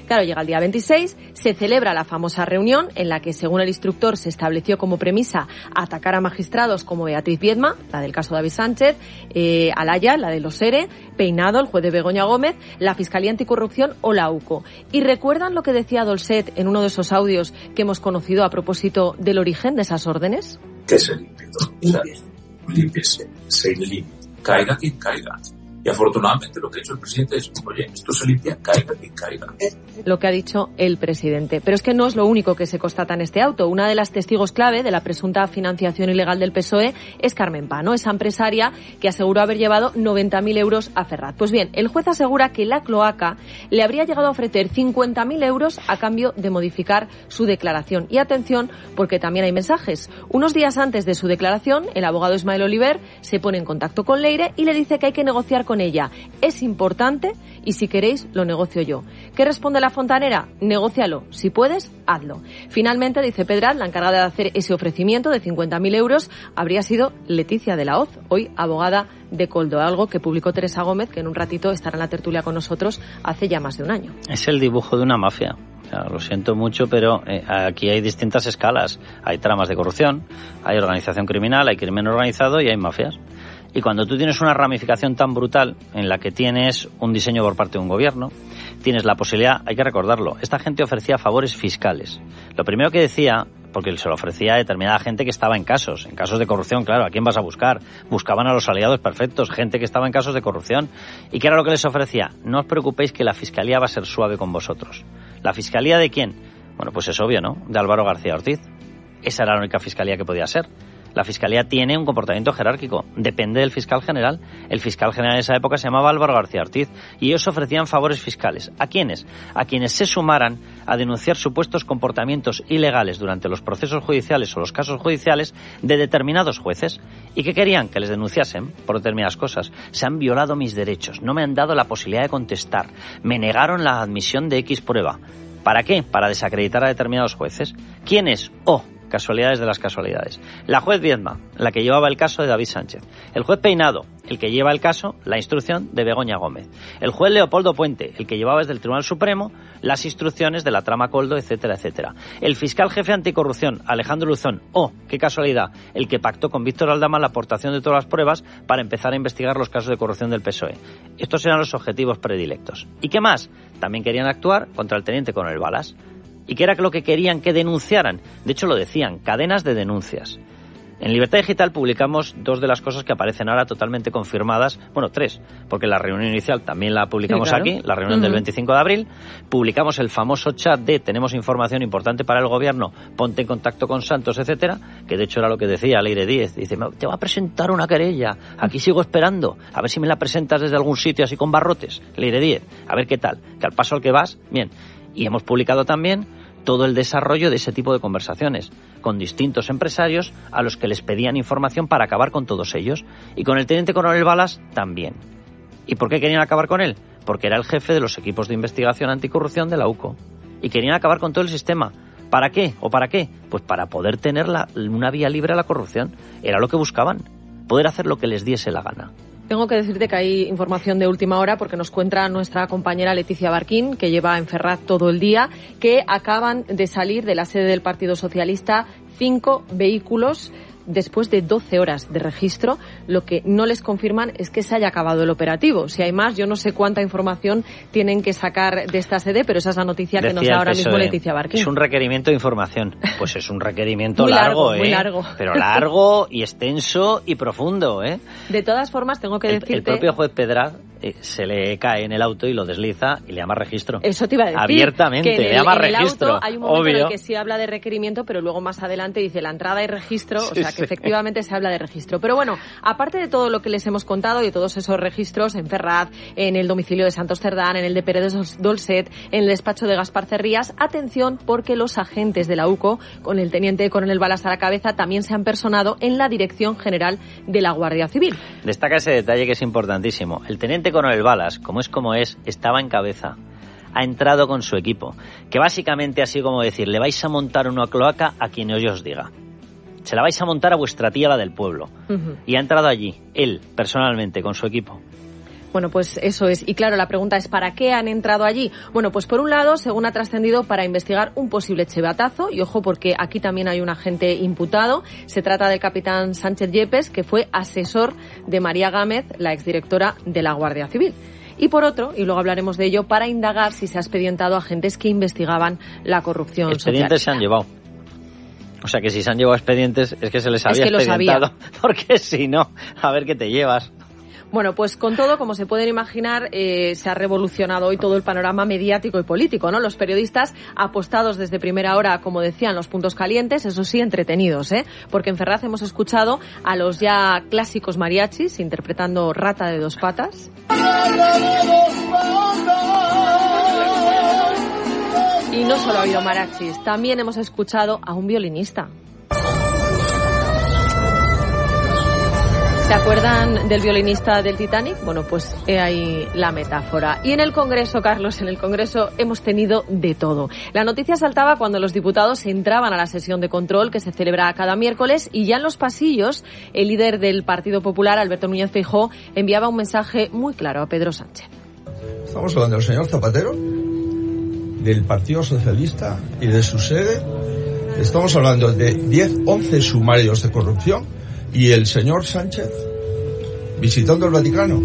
Claro, llega el día veintiséis, se celebra la famosa reunión en la que, según el instructor, se estableció como premisa atacar a magistrados como Beatriz Viedma, la del caso David Sánchez, eh, Alaya, la de los ERE, Peinado, el juez de Begoña Gómez, la Fiscalía Anticorrupción o la U C O. ¿Y recuerdan lo que decía Dolcet en uno de esos audios que hemos conocido a propósito del origen de esas órdenes? Que se limpie todo, o sea, límpiese, se limpie, caiga quien caiga. Y afortunadamente lo que ha hecho el presidente es, oye, esto se limpia, caiga quien caiga. Lo que ha dicho el presidente. Pero es que no es lo único que se constata en este auto. Una de las testigos clave de la presunta financiación ilegal del P S O E es Carmen Pano, esa empresaria que aseguró haber llevado noventa mil euros a Ferraz. Pues bien, el juez asegura que la cloaca le habría llegado a ofrecer cincuenta mil euros a cambio de modificar su declaración. Y atención, porque también hay mensajes. Unos días antes de su declaración, el abogado Ismael Oliver se pone en contacto con Leire y le dice que hay que negociar con ella. Es importante y si queréis lo negocio yo. ¿Qué responde la fontanera? Negócialo. Si puedes, hazlo. Finalmente, dice Pedraz, la encargada de hacer ese ofrecimiento de cincuenta mil euros habría sido Leticia de la Hoz, hoy abogada de Coldo, algo que publicó Teresa Gómez, que en un ratito estará en la tertulia con nosotros hace ya más de un año. Es el dibujo de una mafia. O sea, lo siento mucho, pero eh, aquí hay distintas escalas. Hay tramas de corrupción, hay organización criminal, hay crimen organizado y hay mafias. Y cuando tú tienes una ramificación tan brutal en la que tienes un diseño por parte de un gobierno, tienes la posibilidad, hay que recordarlo, esta gente ofrecía favores fiscales. Lo primero que decía, porque se lo ofrecía a determinada gente que estaba en casos, en casos de corrupción, claro, ¿a quién vas a buscar? Buscaban a los aliados perfectos, gente que estaba en casos de corrupción. ¿Y qué era lo que les ofrecía? No os preocupéis que la Fiscalía va a ser suave con vosotros. ¿La Fiscalía de quién? Bueno, pues es obvio, ¿no? De Álvaro García Ortiz. Esa era la única Fiscalía que podía ser. La Fiscalía tiene un comportamiento jerárquico, depende del fiscal general. El fiscal general en esa época se llamaba Álvaro García Ortiz y ellos ofrecían favores fiscales. ¿A quiénes? A quienes se sumaran a denunciar supuestos comportamientos ilegales durante los procesos judiciales o los casos judiciales de determinados jueces. ¿Y qué querían? Que les denunciasen por determinadas cosas. Se han violado mis derechos, no me han dado la posibilidad de contestar, me negaron la admisión de X prueba. ¿Para qué? Para desacreditar a determinados jueces. ¿Quiénes? Oh, casualidades de las casualidades. La juez Viedma, la que llevaba el caso de David Sánchez. El juez Peinado, el que lleva el caso, la instrucción de Begoña Gómez. El juez Leopoldo Puente, el que llevaba desde el Tribunal Supremo las instrucciones de la trama Coldo, etcétera, etcétera. El fiscal jefe anticorrupción, Alejandro Luzón. Oh, qué casualidad, el que pactó con Víctor Aldama la aportación de todas las pruebas para empezar a investigar los casos de corrupción del P S O E. Estos eran los objetivos predilectos. ¿Y qué más? También querían actuar contra el teniente coronel Balas. ¿Y qué era lo que querían que denunciaran? De hecho, lo decían, cadenas de denuncias. En Libertad Digital publicamos dos de las cosas que aparecen ahora totalmente confirmadas, bueno, tres, porque la reunión inicial también la publicamos sí, claro. aquí, la reunión uh-huh. del veinticinco de abril, publicamos el famoso chat de tenemos información importante para el gobierno, ponte en contacto con Santos, etcétera, que de hecho era lo que decía Leire Díez, dice, te va a presentar una querella, aquí sigo esperando, a ver si me la presentas desde algún sitio así con barrotes, Leire Díez, a ver qué tal, que al paso al que vas, bien, y hemos publicado también todo el desarrollo de ese tipo de conversaciones con distintos empresarios a los que les pedían información para acabar con todos ellos. Y con el teniente coronel Balas también. ¿Y por qué querían acabar con él? Porque era el jefe de los equipos de investigación anticorrupción de la U C O. Y querían acabar con todo el sistema. ¿Para qué? ¿O para qué? Pues para poder tener la, una vía libre a la corrupción. Era lo que buscaban. Poder hacer lo que les diese la gana. Tengo que decirte que hay información de última hora porque nos cuenta nuestra compañera Leticia Barquín, que lleva en Ferraz todo el día, que acaban de salir de la sede del Partido Socialista cinco vehículos después de doce horas de registro. Lo que no les confirman es que se haya acabado el operativo. Si hay más, yo no sé cuánta información tienen que sacar de esta sede, pero esa es la noticia que Decía nos da ahora mismo Leticia Barquín. Es un requerimiento de información. Pues es un requerimiento muy largo, largo, ¿eh? Muy largo. Pero largo y extenso y profundo, ¿eh? De todas formas, tengo que el, decirte... El propio juez Pedraz eh, se le cae en el auto y lo desliza y le llama registro. Eso te iba a decir. Abiertamente, que le el, llama en registro. El auto hay un momento obvio. en el que sí habla de requerimiento, pero luego más adelante dice la entrada y registro, sí, o sea que sí. efectivamente se habla de registro. Pero bueno, aparte de todo lo que les hemos contado y de todos esos registros en Ferraz, en el domicilio de Santos Cerdán, en el de Pérez Dolcet, en el despacho de Gaspar Cerrías, atención porque los agentes de la U C O, con el teniente coronel Balas a la cabeza, también se han personado en la Dirección General de la Guardia Civil. Destaca ese detalle que es importantísimo. El teniente coronel Balas, como es como es, estaba en cabeza. Ha entrado con su equipo, que básicamente así como decir, le vais a montar una cloaca a quien yo os diga. Se la vais a montar a vuestra tía, la del pueblo. Uh-huh. Y ha entrado allí, él, personalmente, con su equipo. Bueno, pues eso es. Y claro, la pregunta es, ¿para qué han entrado allí? Bueno, pues por un lado, según ha trascendido, para investigar un posible chivatazo. Y ojo, porque aquí también hay un agente imputado. Se trata del capitán Sánchez Yepes, que fue asesor de María Gámez, la exdirectora de la Guardia Civil. Y por otro, y luego hablaremos de ello, para indagar si se ha expedientado a agentes que investigaban la corrupción expedientes social. Se han llevado. O sea que si se han llevado expedientes es que se les había es que expedientado. Porque si no, a ver qué te llevas. Bueno, pues con todo, como se pueden imaginar, eh, se ha revolucionado hoy todo el panorama mediático y político, ¿no? Los periodistas apostados desde primera hora, como decían, los puntos calientes, eso sí, entretenidos, ¿eh? Porque en Ferraz hemos escuchado a los ya clásicos mariachis interpretando Rata de dos patas. Y no solo ha habido mariachis, también hemos escuchado a un violinista. ¿Se acuerdan del violinista del Titanic? Bueno, pues he ahí la metáfora. Y en el Congreso, Carlos, en el Congreso hemos tenido de todo. La noticia saltaba cuando los diputados entraban a la sesión de control que se celebra cada miércoles y ya en los pasillos el líder del Partido Popular, Alberto Núñez Feijóo, enviaba un mensaje muy claro a Pedro Sánchez. Estamos hablando del señor Zapatero, del Partido Socialista y de su sede. Estamos hablando de diez, once sumarios de corrupción. Y el señor Sánchez visitando el Vaticano.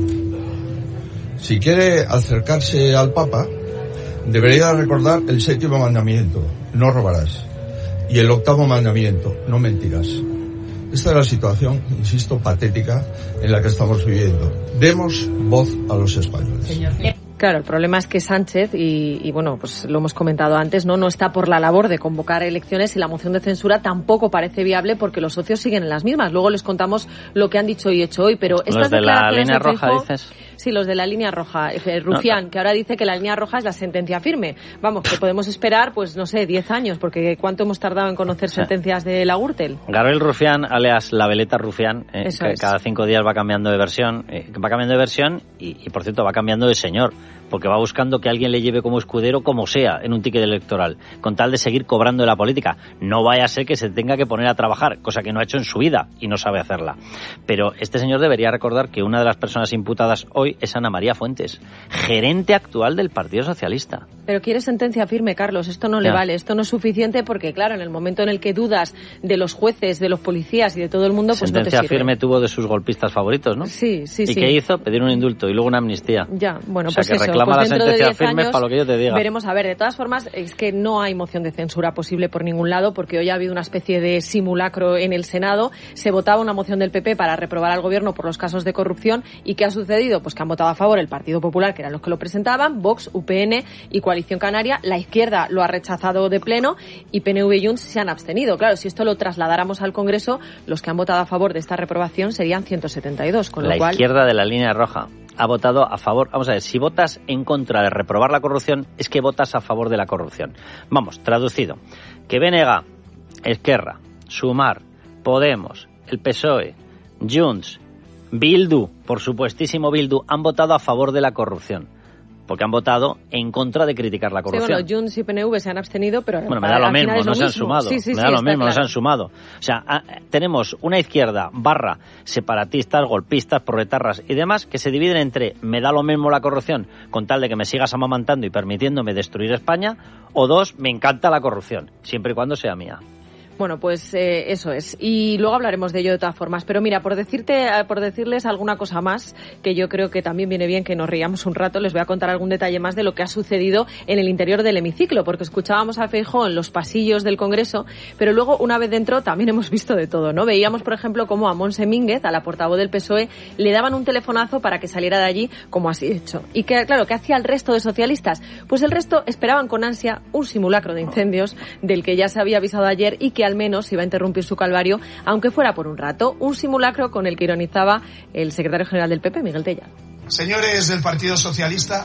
Si quiere acercarse al Papa, debería recordar el séptimo mandamiento, no robarás, y el octavo mandamiento, no mentirás. Esta es la situación, insisto, patética en la que estamos viviendo. Demos voz a los españoles. Señor. Claro, el problema es que Sánchez, y, y bueno, pues lo hemos comentado antes, no no está por la labor de convocar elecciones y la moción de censura tampoco parece viable porque los socios siguen en las mismas. Luego les contamos lo que han dicho y hecho hoy, pero estas los de la línea de roja, Feijóo, dices. Sí, los de la línea roja. Eh, Rufián, no, que ahora dice que la línea roja es la sentencia firme. Vamos, que podemos esperar, pues no sé, diez años, porque ¿cuánto hemos tardado en conocer sí. sentencias de la Gürtel? Gabriel Rufián, alias la veleta Rufián, eh, que cada cinco días va cambiando de versión, eh, va cambiando de versión y, y, por cierto, va cambiando de señor, porque va buscando que alguien le lleve como escudero, como sea, en un ticket electoral, con tal de seguir cobrando de la política. No vaya a ser que se tenga que poner a trabajar, cosa que no ha hecho en su vida y no sabe hacerla. Pero este señor debería recordar que una de las personas imputadas hoy es Ana María Fuentes, gerente actual del Partido Socialista. Pero quiere sentencia firme, Carlos, esto no ya. le vale, esto no es suficiente porque, claro, en el momento en el que dudas de los jueces, de los policías y de todo el mundo, pues sentencia no te sirve. Firme tuvo de sus golpistas favoritos, ¿no? Sí, sí, ¿Y sí. ¿Y qué hizo? Pedir un indulto y luego una amnistía. Ya, bueno, o sea, pues que eso. reclama Pues la sentencia firme años, para lo que yo te diga. Veremos, a ver, de todas formas, es que no hay moción de censura posible por ningún lado porque hoy ha habido una especie de simulacro en el Senado. Se votaba una moción del P P para reprobar al gobierno por los casos de corrupción. ¿Y qué ha sucedido? Pues que han votado a favor el Partido Popular, que eran los que lo presentaban, Vox, U P N y Coalición Canaria. La izquierda lo ha rechazado de pleno y P N V y Junts se han abstenido. Claro, si esto lo trasladáramos al Congreso, los que han votado a favor de esta reprobación serían ciento setenta y dos, con lo la cual... izquierda de la línea roja ha votado a favor. Vamos a ver, si votas en contra de reprobar la corrupción, es que votas a favor de la corrupción. Vamos, traducido. Que B N G, Esquerra, Sumar, Podemos, el P S O E, Junts, Bildu, por supuestísimo Bildu, han votado a favor de la corrupción. Porque han votado en contra de criticar la corrupción. Sí, bueno, Junts y P N V se han abstenido, pero... Bueno, me da lo mismo, no se han sumado. Sí, sí, me sí, da lo mismo, claro. no se han sumado. O sea, a, tenemos una izquierda barra separatistas, golpistas, proletarras y demás que se dividen entre me da lo mismo la corrupción con tal de que me sigas amamantando y permitiéndome destruir España, o dos, me encanta la corrupción, siempre y cuando sea mía. Bueno, pues eh, eso es. Y luego hablaremos de ello de todas formas. Pero mira, por decirte, por decirles alguna cosa más, que yo creo que también viene bien que nos riamos un rato, les voy a contar algún detalle más de lo que ha sucedido en el interior del hemiciclo, porque escuchábamos a Feijóo en los pasillos del Congreso, pero luego, una vez dentro, también hemos visto de todo, ¿no? Veíamos, por ejemplo, cómo a Montse Mínguez, a la portavoz del P S O E, le daban un telefonazo para que saliera de allí, como así hecho. Y que, claro, ¿qué hacía el resto de socialistas? Pues el resto esperaban con ansia un simulacro de incendios del que ya se había avisado ayer y que al menos iba a interrumpir su calvario, aunque fuera por un rato. Un simulacro con el que ironizaba el secretario general del P P, Miguel Tellado. Señores del Partido Socialista,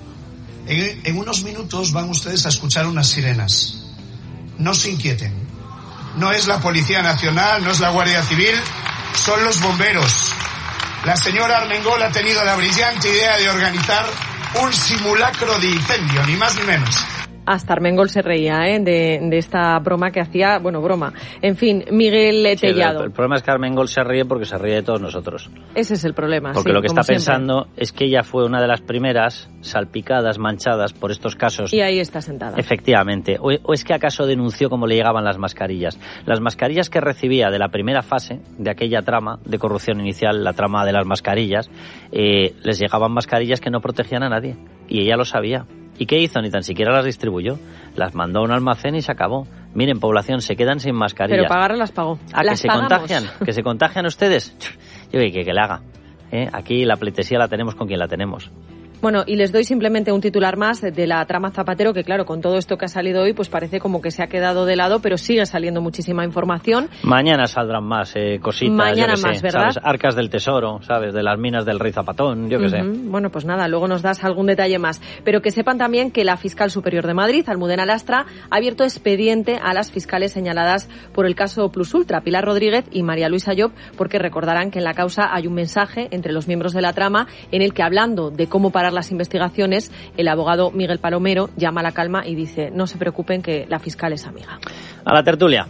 en, en unos minutos van ustedes a escuchar unas sirenas. No se inquieten. No es la Policía Nacional, no es la Guardia Civil, son los bomberos. La señora Armengol ha tenido la brillante idea de organizar un simulacro de incendio, ni más ni menos. Hasta Armengol se reía ¿eh? de, de esta broma que hacía, bueno, broma. En fin, Miguel sí, Tellado. El, el problema es que Armengol se ríe porque se ríe de todos nosotros. Ese es el problema. Porque sí, lo que está siempre. pensando es que ella fue una de las primeras salpicadas, manchadas por estos casos. Y ahí está sentada. Efectivamente. O, o es que acaso denunció cómo le llegaban las mascarillas. Las mascarillas que recibía de la primera fase de aquella trama de corrupción inicial, la trama de las mascarillas, eh, les llegaban mascarillas que no protegían a nadie. Y ella lo sabía. ¿Y qué hizo? Ni tan siquiera las distribuyó. Las mandó a un almacén y se acabó. Miren, población, se quedan sin mascarillas. Pero pagarlas las pagó. Ah, las que se pagamos. contagian. ¿Que se contagian ustedes? Yo que, que, que le haga. ¿Eh? Aquí la pleitesía la tenemos con quien la tenemos. Bueno, y les doy simplemente un titular más de la trama Zapatero, que claro, con todo esto que ha salido hoy, pues parece como que se ha quedado de lado, pero sigue saliendo muchísima información. Mañana saldrán más eh, cositas, Mañana yo que más, sé, ¿verdad? ¿sabes? Arcas del tesoro, ¿sabes? De las minas del rey Zapatón, yo que uh-huh. sé. Bueno, pues nada, luego nos das algún detalle más. Pero que sepan también que la fiscal superior de Madrid, Almudena Lastra, ha abierto expediente a las fiscales señaladas por el caso Plus Ultra, Pilar Rodríguez y María Luisa Llop, porque recordarán que en la causa hay un mensaje entre los miembros de la trama en el que, hablando de cómo parar las investigaciones, el abogado Miguel Palomero llama a la calma y dice: no se preocupen, que la fiscal es amiga. A la tertulia.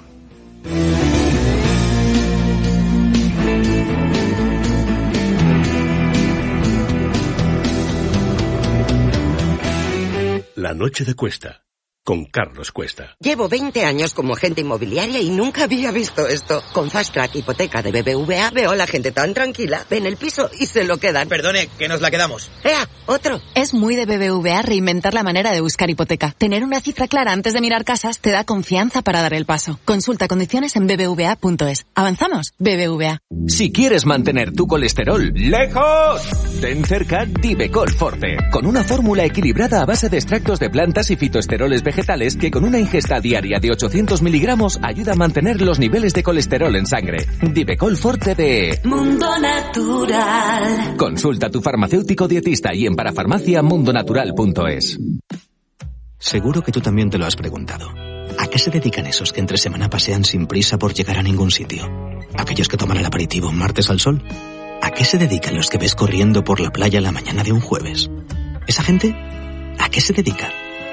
La noche de Cuesta, con Carlos Cuesta. Llevo veinte años como agente inmobiliaria y nunca había visto esto. Con Fast Track Hipoteca de B B V A veo a la gente tan tranquila. Ven el piso y se lo quedan. Perdone, que nos la quedamos. ¡Ea! ¡Otro! Es muy de B B V A reinventar la manera de buscar hipoteca. Tener una cifra clara antes de mirar casas te da confianza para dar el paso. Consulta condiciones en b b v a punto es. ¿Avanzamos? B B V A. Si quieres mantener tu colesterol lejos, ten cerca Divecol Forte. Con una fórmula equilibrada a base de extractos de plantas y fitoesteroles vegetales que con una ingesta diaria de ochocientos miligramos ayuda a mantener los niveles de colesterol en sangre. Divecol Forte de Mundo Natural. Consulta a tu farmacéutico dietista y en parafarmacia mundonatural punto es. Seguro que tú también te lo has preguntado. ¿A qué se dedican esos que entre semana pasean sin prisa por llegar a ningún sitio? ¿Aquellos que toman el aperitivo un martes al sol? ¿A qué se dedican los que ves corriendo por la playa la mañana de un jueves? ¿Esa gente? ¿A qué se dedica?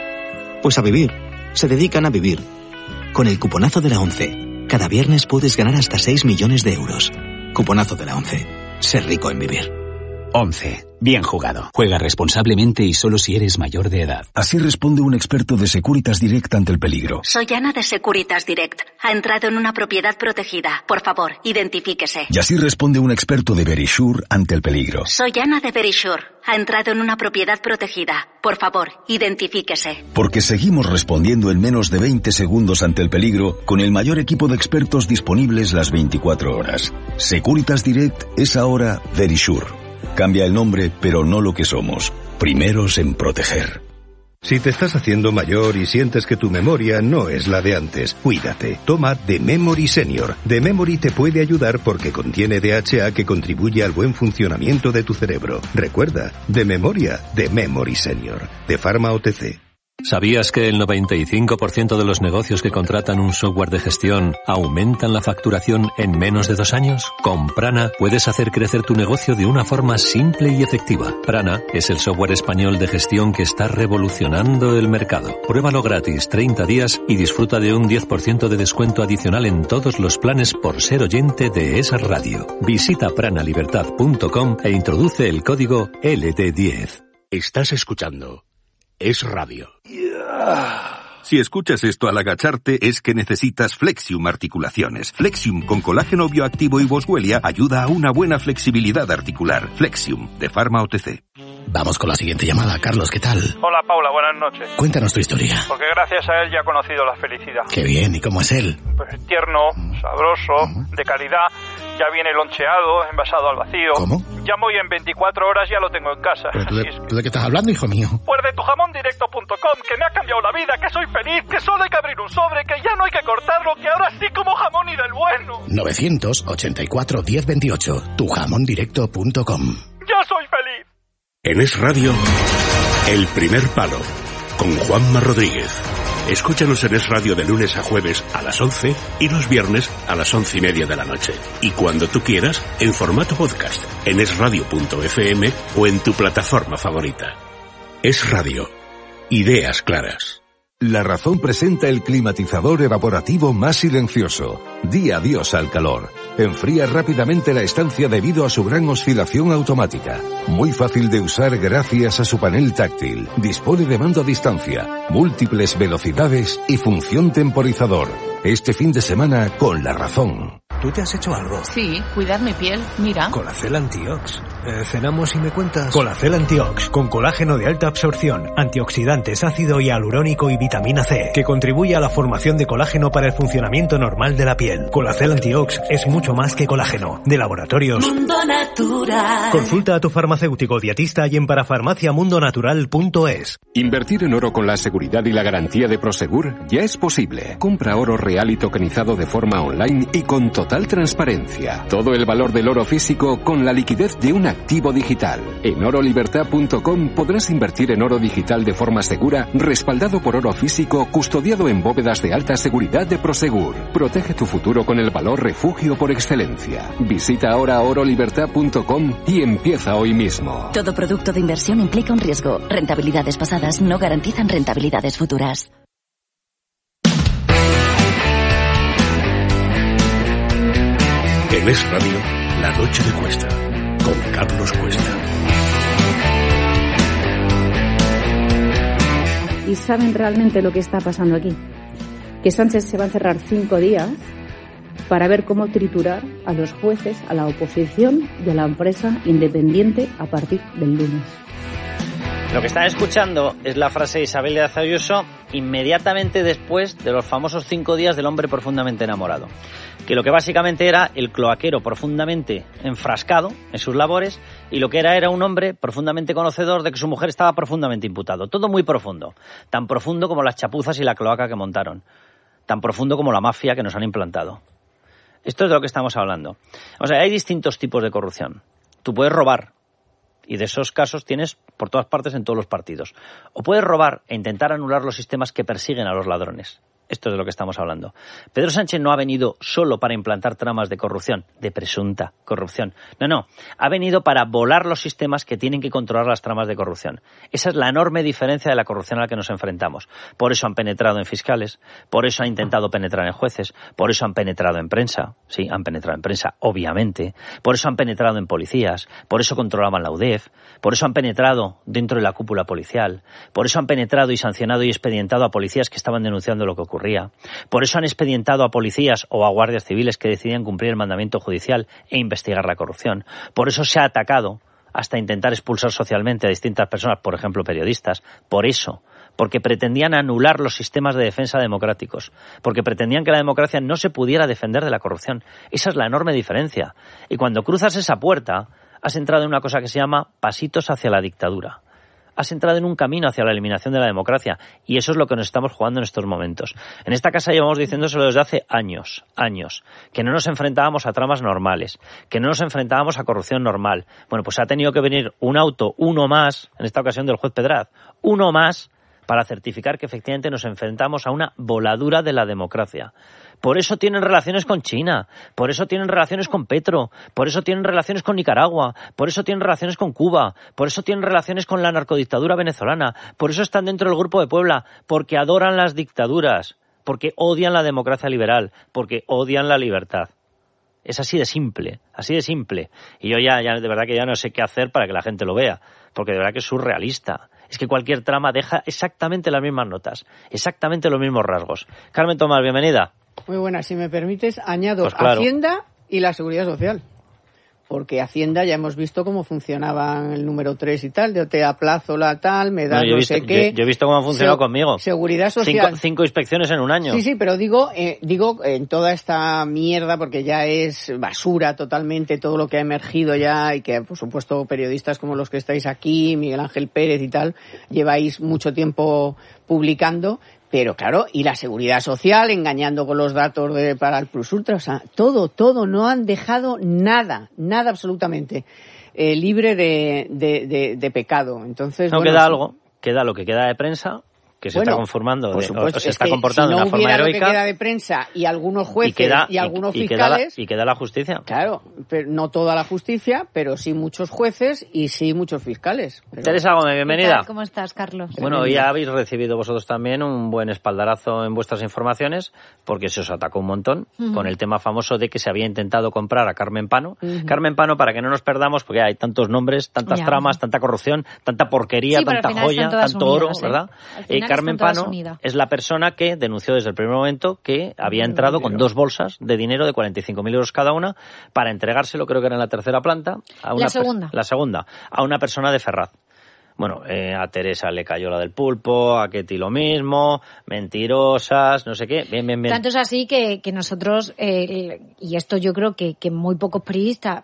Pues a vivir. Se dedican a vivir. Con el cuponazo de la ONCE, cada viernes puedes ganar hasta seis millones de euros. Cuponazo de la ONCE. Ser rico en vivir. once. Bien jugado. Juega responsablemente y solo si eres mayor de edad. Así responde un experto de Securitas Direct ante el peligro. Soy Ana de Securitas Direct. Ha entrado en una propiedad protegida. Por favor, identifíquese. Y así responde un experto de Verisure ante el peligro. Soy Ana de Verisure. Ha entrado en una propiedad protegida. Por favor, identifíquese. Porque seguimos respondiendo en menos de veinte segundos ante el peligro con el mayor equipo de expertos disponibles las veinticuatro horas. Securitas Direct es ahora Verisure. Cambia el nombre, pero no lo que somos. Primeros en proteger. Si te estás haciendo mayor y sientes que tu memoria no es la de antes, cuídate. Toma The Memory Senior. The Memory te puede ayudar porque contiene D H A que contribuye al buen funcionamiento de tu cerebro. Recuerda, de memoria, The Memory Senior. De Pharma O T C. ¿Sabías que el noventa y cinco por ciento de los negocios que contratan un software de gestión aumentan la facturación en menos de dos años? Con Prana puedes hacer crecer tu negocio de una forma simple y efectiva. Prana es el software español de gestión que está revolucionando el mercado. Pruébalo gratis treinta días y disfruta de un diez por ciento de descuento adicional en todos los planes por ser oyente de esa radio. Visita pranalibertad punto com e introduce el código L D diez. Estás escuchando Es Radio. Si escuchas esto al agacharte es que necesitas Flexium Articulaciones. Flexium con colágeno bioactivo y boswellia ayuda a una buena flexibilidad articular. Flexium, de Pharma O T C. Vamos con la siguiente llamada. Carlos, ¿qué tal? Hola, Paula, buenas noches. Cuéntanos tu historia. Porque gracias a él ya he conocido la felicidad. Qué bien, ¿y cómo es él? Pues tierno, sabroso, de calidad, ya viene loncheado, envasado al vacío. ¿Cómo? Llamo y en veinticuatro horas ya lo tengo en casa. ¿Pero tú de, ¿tú de qué estás hablando, hijo mío? Pues de tu jamón directo punto com, que me ha cambiado la vida, que soy feliz, que solo hay que abrir un sobre, que ya no hay que cortarlo, que ahora sí como jamón y del bueno. nueve ochenta y cuatro, diez veintiocho, tu jamón directo punto com. ¡Ya soy feliz! En Es Radio, El Primer Palo, con Juanma Rodríguez. Escúchanos en Es Radio de lunes a jueves a las once y los viernes a las once y media de la noche. Y cuando tú quieras, en formato podcast, en es radio punto f m o en tu plataforma favorita. Es Radio, Ideas claras. La Razón presenta el climatizador evaporativo más silencioso. Di adiós al calor. Enfría rápidamente la estancia debido a su gran oscilación automática. Muy fácil de usar gracias a su panel táctil. Dispone de mando a distancia, múltiples velocidades y función temporizador. Este fin de semana con La Razón. ¿Tú te has hecho algo? Sí, cuidar mi piel, mira. Colacel Antiox. Eh, cenamos y me cuentas. Colacel Antiox, con colágeno de alta absorción, antioxidantes, ácido hialurónico y vitamina C, que contribuye a la formación de colágeno para el funcionamiento normal de la piel. Colacel Antiox es mucho más que colágeno. De Laboratorios Mundo Natural. Consulta a tu farmacéutico dietista y en parafarmacia mundo natural punto es. Invertir en oro con la seguridad y la garantía de Prosegur ya es posible. Compra oro real y tokenizado de forma online y con total transparencia. Todo el valor del oro físico con la liquidez de un activo digital. En oro libertad punto com podrás invertir en oro digital de forma segura, respaldado por oro físico, custodiado en bóvedas de alta seguridad de Prosegur. Protege tu futuro con el valor refugio por excelencia. Visita ahora oro libertad punto com y empieza hoy mismo. Todo producto de inversión implica un riesgo. Rentabilidades pasadas no garantizan rentabilidades futuras. En Es Radio, La Noche de Cuesta, con Carlos Cuesta. ¿Y saben realmente lo que está pasando aquí? Que Sánchez se va a encerrar cinco días para ver cómo triturar a los jueces, a la oposición y a la empresa independiente a partir del lunes. Lo que están escuchando es la frase de Isabel Díaz Ayuso inmediatamente después de los famosos cinco días del hombre profundamente enamorado. Que lo que básicamente era el cloaquero profundamente enfrascado en sus labores y lo que era era un hombre profundamente conocedor de que su mujer estaba profundamente imputado. Todo muy profundo. Tan profundo como las chapuzas y la cloaca que montaron. Tan profundo como la mafia que nos han implantado. Esto es de lo que estamos hablando. O sea, hay distintos tipos de corrupción. Tú puedes robar. Y de esos casos tienes por todas partes en todos los partidos. O puedes robar e intentar anular los sistemas que persiguen a los ladrones. Esto es de lo que estamos hablando. Pedro Sánchez no ha venido solo para implantar tramas de corrupción, de presunta corrupción. No, no. Ha venido para volar los sistemas que tienen que controlar las tramas de corrupción. Esa es la enorme diferencia de la corrupción a la que nos enfrentamos. Por eso han penetrado en fiscales, por eso han intentado penetrar en jueces, por eso han penetrado en prensa. Sí, han penetrado en prensa, obviamente. Por eso han penetrado en policías, por eso controlaban la U D E F, por eso han penetrado dentro de la cúpula policial, por eso han penetrado y sancionado y expedientado a policías que estaban denunciando lo que ocurría. Por eso han expedientado a policías o a guardias civiles que decidían cumplir el mandamiento judicial e investigar la corrupción. Por eso se ha atacado hasta intentar expulsar socialmente a distintas personas, por ejemplo periodistas. Por eso, porque pretendían anular los sistemas de defensa democráticos, porque pretendían que la democracia no se pudiera defender de la corrupción. Esa es la enorme diferencia. Y cuando cruzas esa puerta, has entrado en una cosa que se llama pasitos hacia la dictadura. Has entrado en un camino hacia la eliminación de la democracia y eso es lo que nos estamos jugando en estos momentos. En esta casa llevamos diciéndoselo desde hace años, años, que no nos enfrentábamos a tramas normales, que no nos enfrentábamos a corrupción normal. Bueno, pues ha tenido que venir un auto, uno más, en esta ocasión del juez Pedraz, uno más para certificar que efectivamente nos enfrentamos a una voladura de la democracia. Por eso tienen relaciones con China, por eso tienen relaciones con Petro, por eso tienen relaciones con Nicaragua, por eso tienen relaciones con Cuba, por eso tienen relaciones con la narcodictadura venezolana, por eso están dentro del Grupo de Puebla, porque adoran las dictaduras, porque odian la democracia liberal, porque odian la libertad. Es así de simple, así de simple. Y yo ya, ya de verdad que ya no sé qué hacer para que la gente lo vea, porque de verdad que es surrealista. Es que cualquier trama deja exactamente las mismas notas, exactamente los mismos rasgos. Carmen Tomás, bienvenida. Muy buena, si me permites, añado pues claro. Hacienda y la Seguridad Social. Porque Hacienda ya hemos visto cómo funcionaba el número tres y tal, de te aplazo la tal, me da no, no visto, sé qué. Yo, yo he visto cómo han funcionado Se, conmigo. Seguridad Social. Cinco, cinco inspecciones en un año. Sí, sí, pero digo, eh, digo en toda esta mierda, porque ya es basura totalmente todo lo que ha emergido ya y que, por supuesto, periodistas como los que estáis aquí, Miguel Ángel Pérez y tal, lleváis mucho tiempo publicando. Pero claro, y la Seguridad Social, engañando con los datos de, para el Plus Ultra, o sea, todo, todo, no han dejado nada, nada absolutamente eh, libre de, de, de, de pecado. Entonces, no bueno, queda sí. algo, queda lo que queda de prensa, que se bueno, está conformando, por de, supuesto, o se es está que comportando si no de una forma hubiera heroica. Lo que queda de prensa y algunos jueces y, queda, y algunos y, y fiscales. Queda la, y queda la justicia. Claro, pero no toda la justicia, pero sí muchos jueces y sí muchos fiscales. Pero... Teresa Gómez, bienvenida. ¿Cómo estás, Carlos? Bueno, ya habéis recibido vosotros también un buen espaldarazo en vuestras informaciones, porque se os atacó un montón uh-huh. con el tema famoso de que se había intentado comprar a Carmen Pano. Uh-huh. Carmen Pano, para que no nos perdamos, porque hay tantos nombres, tantas ya. tramas, tanta corrupción, tanta porquería, sí, tanta joya, tanto oro, unidas, ¿verdad? ¿eh? Eh, Carmen Pano es la persona que denunció desde el primer momento que había entrado con dos bolsas de dinero de cuarenta y cinco mil euros cada una para entregárselo, creo que era en la tercera planta, a una la segunda. La segunda, a una persona de Ferraz. Bueno, eh, a Teresa le cayó la del pulpo, a Ketty lo mismo, mentirosas, no sé qué, bien, bien, bien. Tanto es así que, que nosotros, eh, y esto yo creo que, que muy pocos periodistas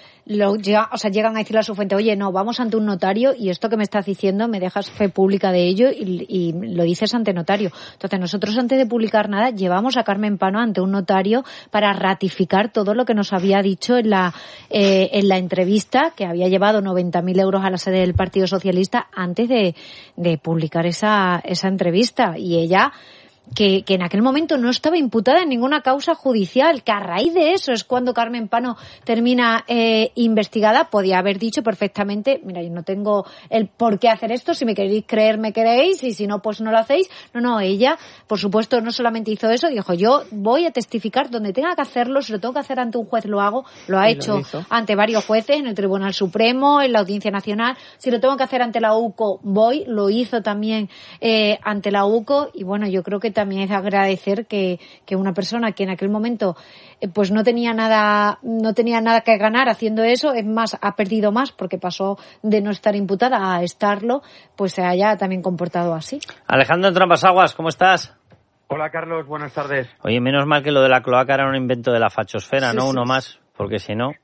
lo llega, o sea, llegan a decirle a su fuente, oye, no, vamos ante un notario y esto que me estás diciendo me dejas fe pública de ello y, y lo dices ante notario. Entonces nosotros antes de publicar nada llevamos a Carmen Pano ante un notario para ratificar todo lo que nos había dicho en la, eh, en la entrevista, que había llevado noventa mil euros a la sede del Partido Socialista antes de, de publicar esa, esa entrevista. Y ella, que, que en aquel momento no estaba imputada en ninguna causa judicial, que a raíz de eso es cuando Carmen Pano termina eh, investigada, podía haber dicho perfectamente, mira, yo no tengo el por qué hacer esto, si me queréis creer me queréis y si no, pues no lo hacéis. No, no, ella, por supuesto, no solamente hizo eso, dijo, yo voy a testificar donde tenga que hacerlo, si lo tengo que hacer ante un juez lo hago, lo ha y hecho lo ante varios jueces, en el Tribunal Supremo, en la Audiencia Nacional, si lo tengo que hacer ante la U C O, voy, lo hizo también eh, ante la U C O, y bueno, yo creo que también es agradecer que, que una persona que en aquel momento eh, pues no tenía nada no tenía nada que ganar haciendo eso, es más, ha perdido más porque pasó de no estar imputada a estarlo, pues se haya también comportado así. Alejandro Entramasaguas, ¿cómo estás? Hola Carlos, buenas tardes. Oye, menos mal que lo de la cloaca era un invento de la fachosfera, sí, ¿no? Sí, Uno sí. más, porque si no...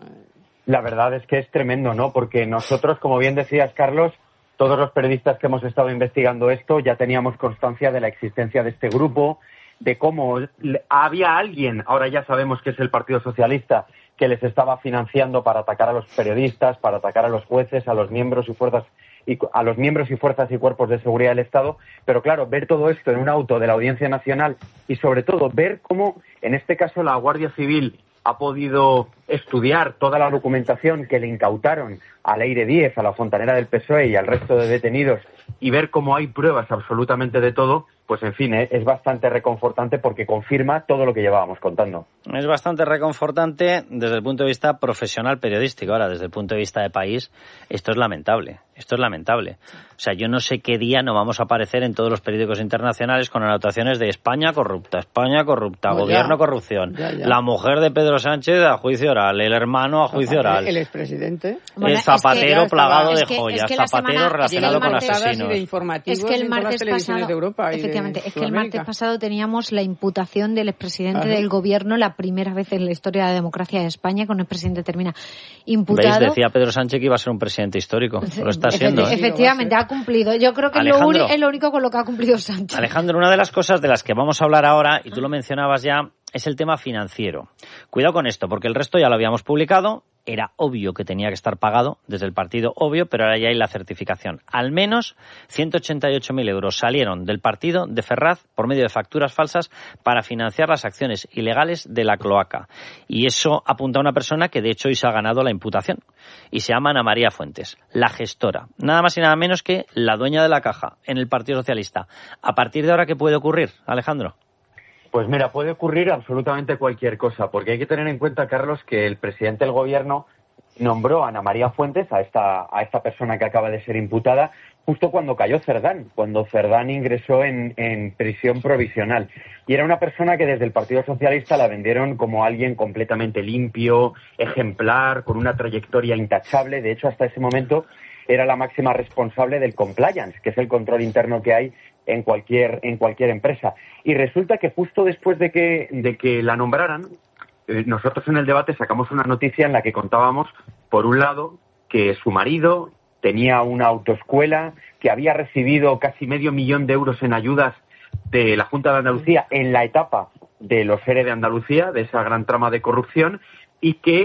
La verdad es que es tremendo, ¿no? Porque nosotros, como bien decías, Carlos, todos los periodistas que hemos estado investigando esto ya teníamos constancia de la existencia de este grupo, de cómo había alguien, ahora ya sabemos que es el Partido Socialista, que les estaba financiando para atacar a los periodistas, para atacar a los jueces, a los miembros y fuerzas y a los miembros y fuerzas y cuerpos de seguridad del Estado. Pero claro, ver todo esto en un auto de la Audiencia Nacional y sobre todo ver cómo, en este caso, la Guardia Civil ha podido estudiar toda la documentación que le incautaron a Leire Díez, a la fontanera del P S O E y al resto de detenidos, y ver cómo hay pruebas absolutamente de todo, pues en fin, es bastante reconfortante porque confirma todo lo que llevábamos contando. Es bastante reconfortante desde el punto de vista profesional periodístico. Ahora, desde el punto de vista de país, esto es lamentable. Esto es lamentable. O sea, yo no sé qué día no vamos a aparecer en todos los periódicos internacionales con anotaciones de España corrupta, España corrupta, no, gobierno ya, corrupción, ya, ya. La mujer de Pedro Sánchez a juicio oral, el hermano a juicio Zapatero, oral. El expresidente. Bueno, el Zapatero es que, plagado es de que, joyas, es que Zapatero semana, relacionado con asesinos. Es que el martes pasado, de Europa y efectivamente, de es que el martes pasado teníamos la imputación del expresidente Ajá. del gobierno, la primera vez en la historia de la democracia de España, con el presidente termina imputado. ¿Veis? Decía Pedro Sánchez que iba a ser un presidente histórico. Lo está siendo. ¿eh? Efectivamente, ha cumplido. Yo creo que es lo, es lo único con lo que ha cumplido Sánchez. Alejandro, una de las cosas de las que vamos a hablar ahora, y tú lo mencionabas ya, es el tema financiero. Cuidado con esto, porque el resto ya lo habíamos publicado. Era obvio que tenía que estar pagado desde el partido, obvio, pero ahora ya hay la certificación. Al menos ciento ochenta y ocho mil euros salieron del partido de Ferraz por medio de facturas falsas para financiar las acciones ilegales de la cloaca. Y eso apunta a una persona que de hecho hoy se ha ganado la imputación. Y se llama Ana María Fuentes, la gestora. Nada más y nada menos que la dueña de la caja en el Partido Socialista. ¿A partir de ahora qué puede ocurrir, Alejandro? Pues mira, puede ocurrir absolutamente cualquier cosa, porque hay que tener en cuenta, Carlos, que el presidente del gobierno nombró a Ana María Fuentes, a esta, a esta persona que acaba de ser imputada, justo cuando cayó Cerdán, cuando Cerdán ingresó en, en prisión provisional. Y era una persona que desde el Partido Socialista la vendieron como alguien completamente limpio, ejemplar, con una trayectoria intachable. De hecho, hasta ese momento era la máxima responsable del compliance, que es el control interno que hay en cualquier en cualquier empresa. Y resulta que justo después de que de que la nombraran, eh, nosotros en el debate sacamos una noticia en la que contábamos, por un lado, que su marido tenía una autoescuela, que había recibido casi medio millón de euros en ayudas de la Junta de Andalucía en la etapa de los ERE de Andalucía, de esa gran trama de corrupción, y que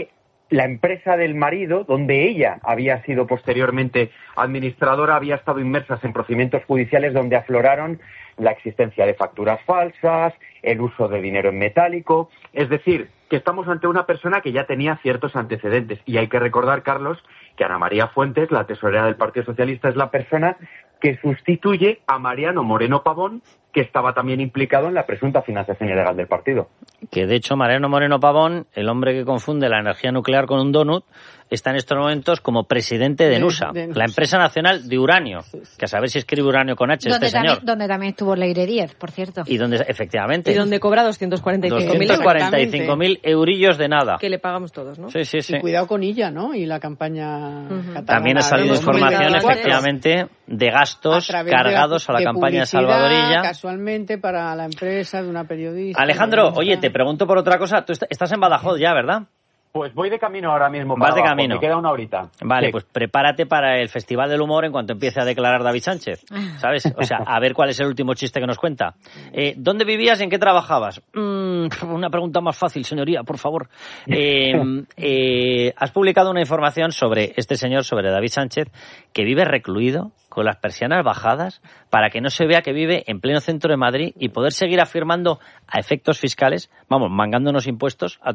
la empresa del marido, donde ella había sido posteriormente administradora, había estado inmersa en procedimientos judiciales donde afloraron la existencia de facturas falsas, el uso de dinero en metálico. Es decir, que estamos ante una persona que ya tenía ciertos antecedentes. Y hay que recordar, Carlos, que Ana María Fuentes, la tesorera del Partido Socialista, es la persona que sustituye a Mariano Moreno Pavón, que estaba también implicado en la presunta financiación ilegal del partido. Que de hecho Mariano Moreno Pavón, el hombre que confunde la energía nuclear con un donut, está en estos momentos como presidente de, de NUSA, de la empresa nacional de uranio, sí, sí. que a saber si escribe uranio con H donde este también, señor. Donde también estuvo Leire Díez, por cierto. Y donde, efectivamente. Y donde cobra doscientos cuarenta y cinco mil doscientos cuarenta y cinco mil eurillos de nada. Que le pagamos todos, ¿no? Sí, sí, sí. Y cuidado con ella, ¿no? Y la campaña uh-huh. catalana. También ha salido información, efectivamente, de gastos cargados a, de la, a la campaña de Salvador Illa. Casualmente para la empresa de una periodista. Alejandro, oye, te pregunto por otra cosa. Tú estás en Badajoz ya, ¿verdad? Pues voy de camino ahora mismo. Vas de abajo. camino. Me queda una horita. Vale, sí. Pues prepárate para el Festival del Humor en cuanto empiece a declarar David Sánchez, ¿sabes? O sea, a ver cuál es el último chiste que nos cuenta. Eh, ¿Dónde vivías y en qué trabajabas? Mm, una pregunta más fácil, señoría, por favor. Eh, eh, has publicado una información sobre este señor, sobre David Sánchez, que vive recluido, con las persianas bajadas, para que no se vea que vive en pleno centro de Madrid y poder seguir afirmando a efectos fiscales, vamos, mangándonos impuestos a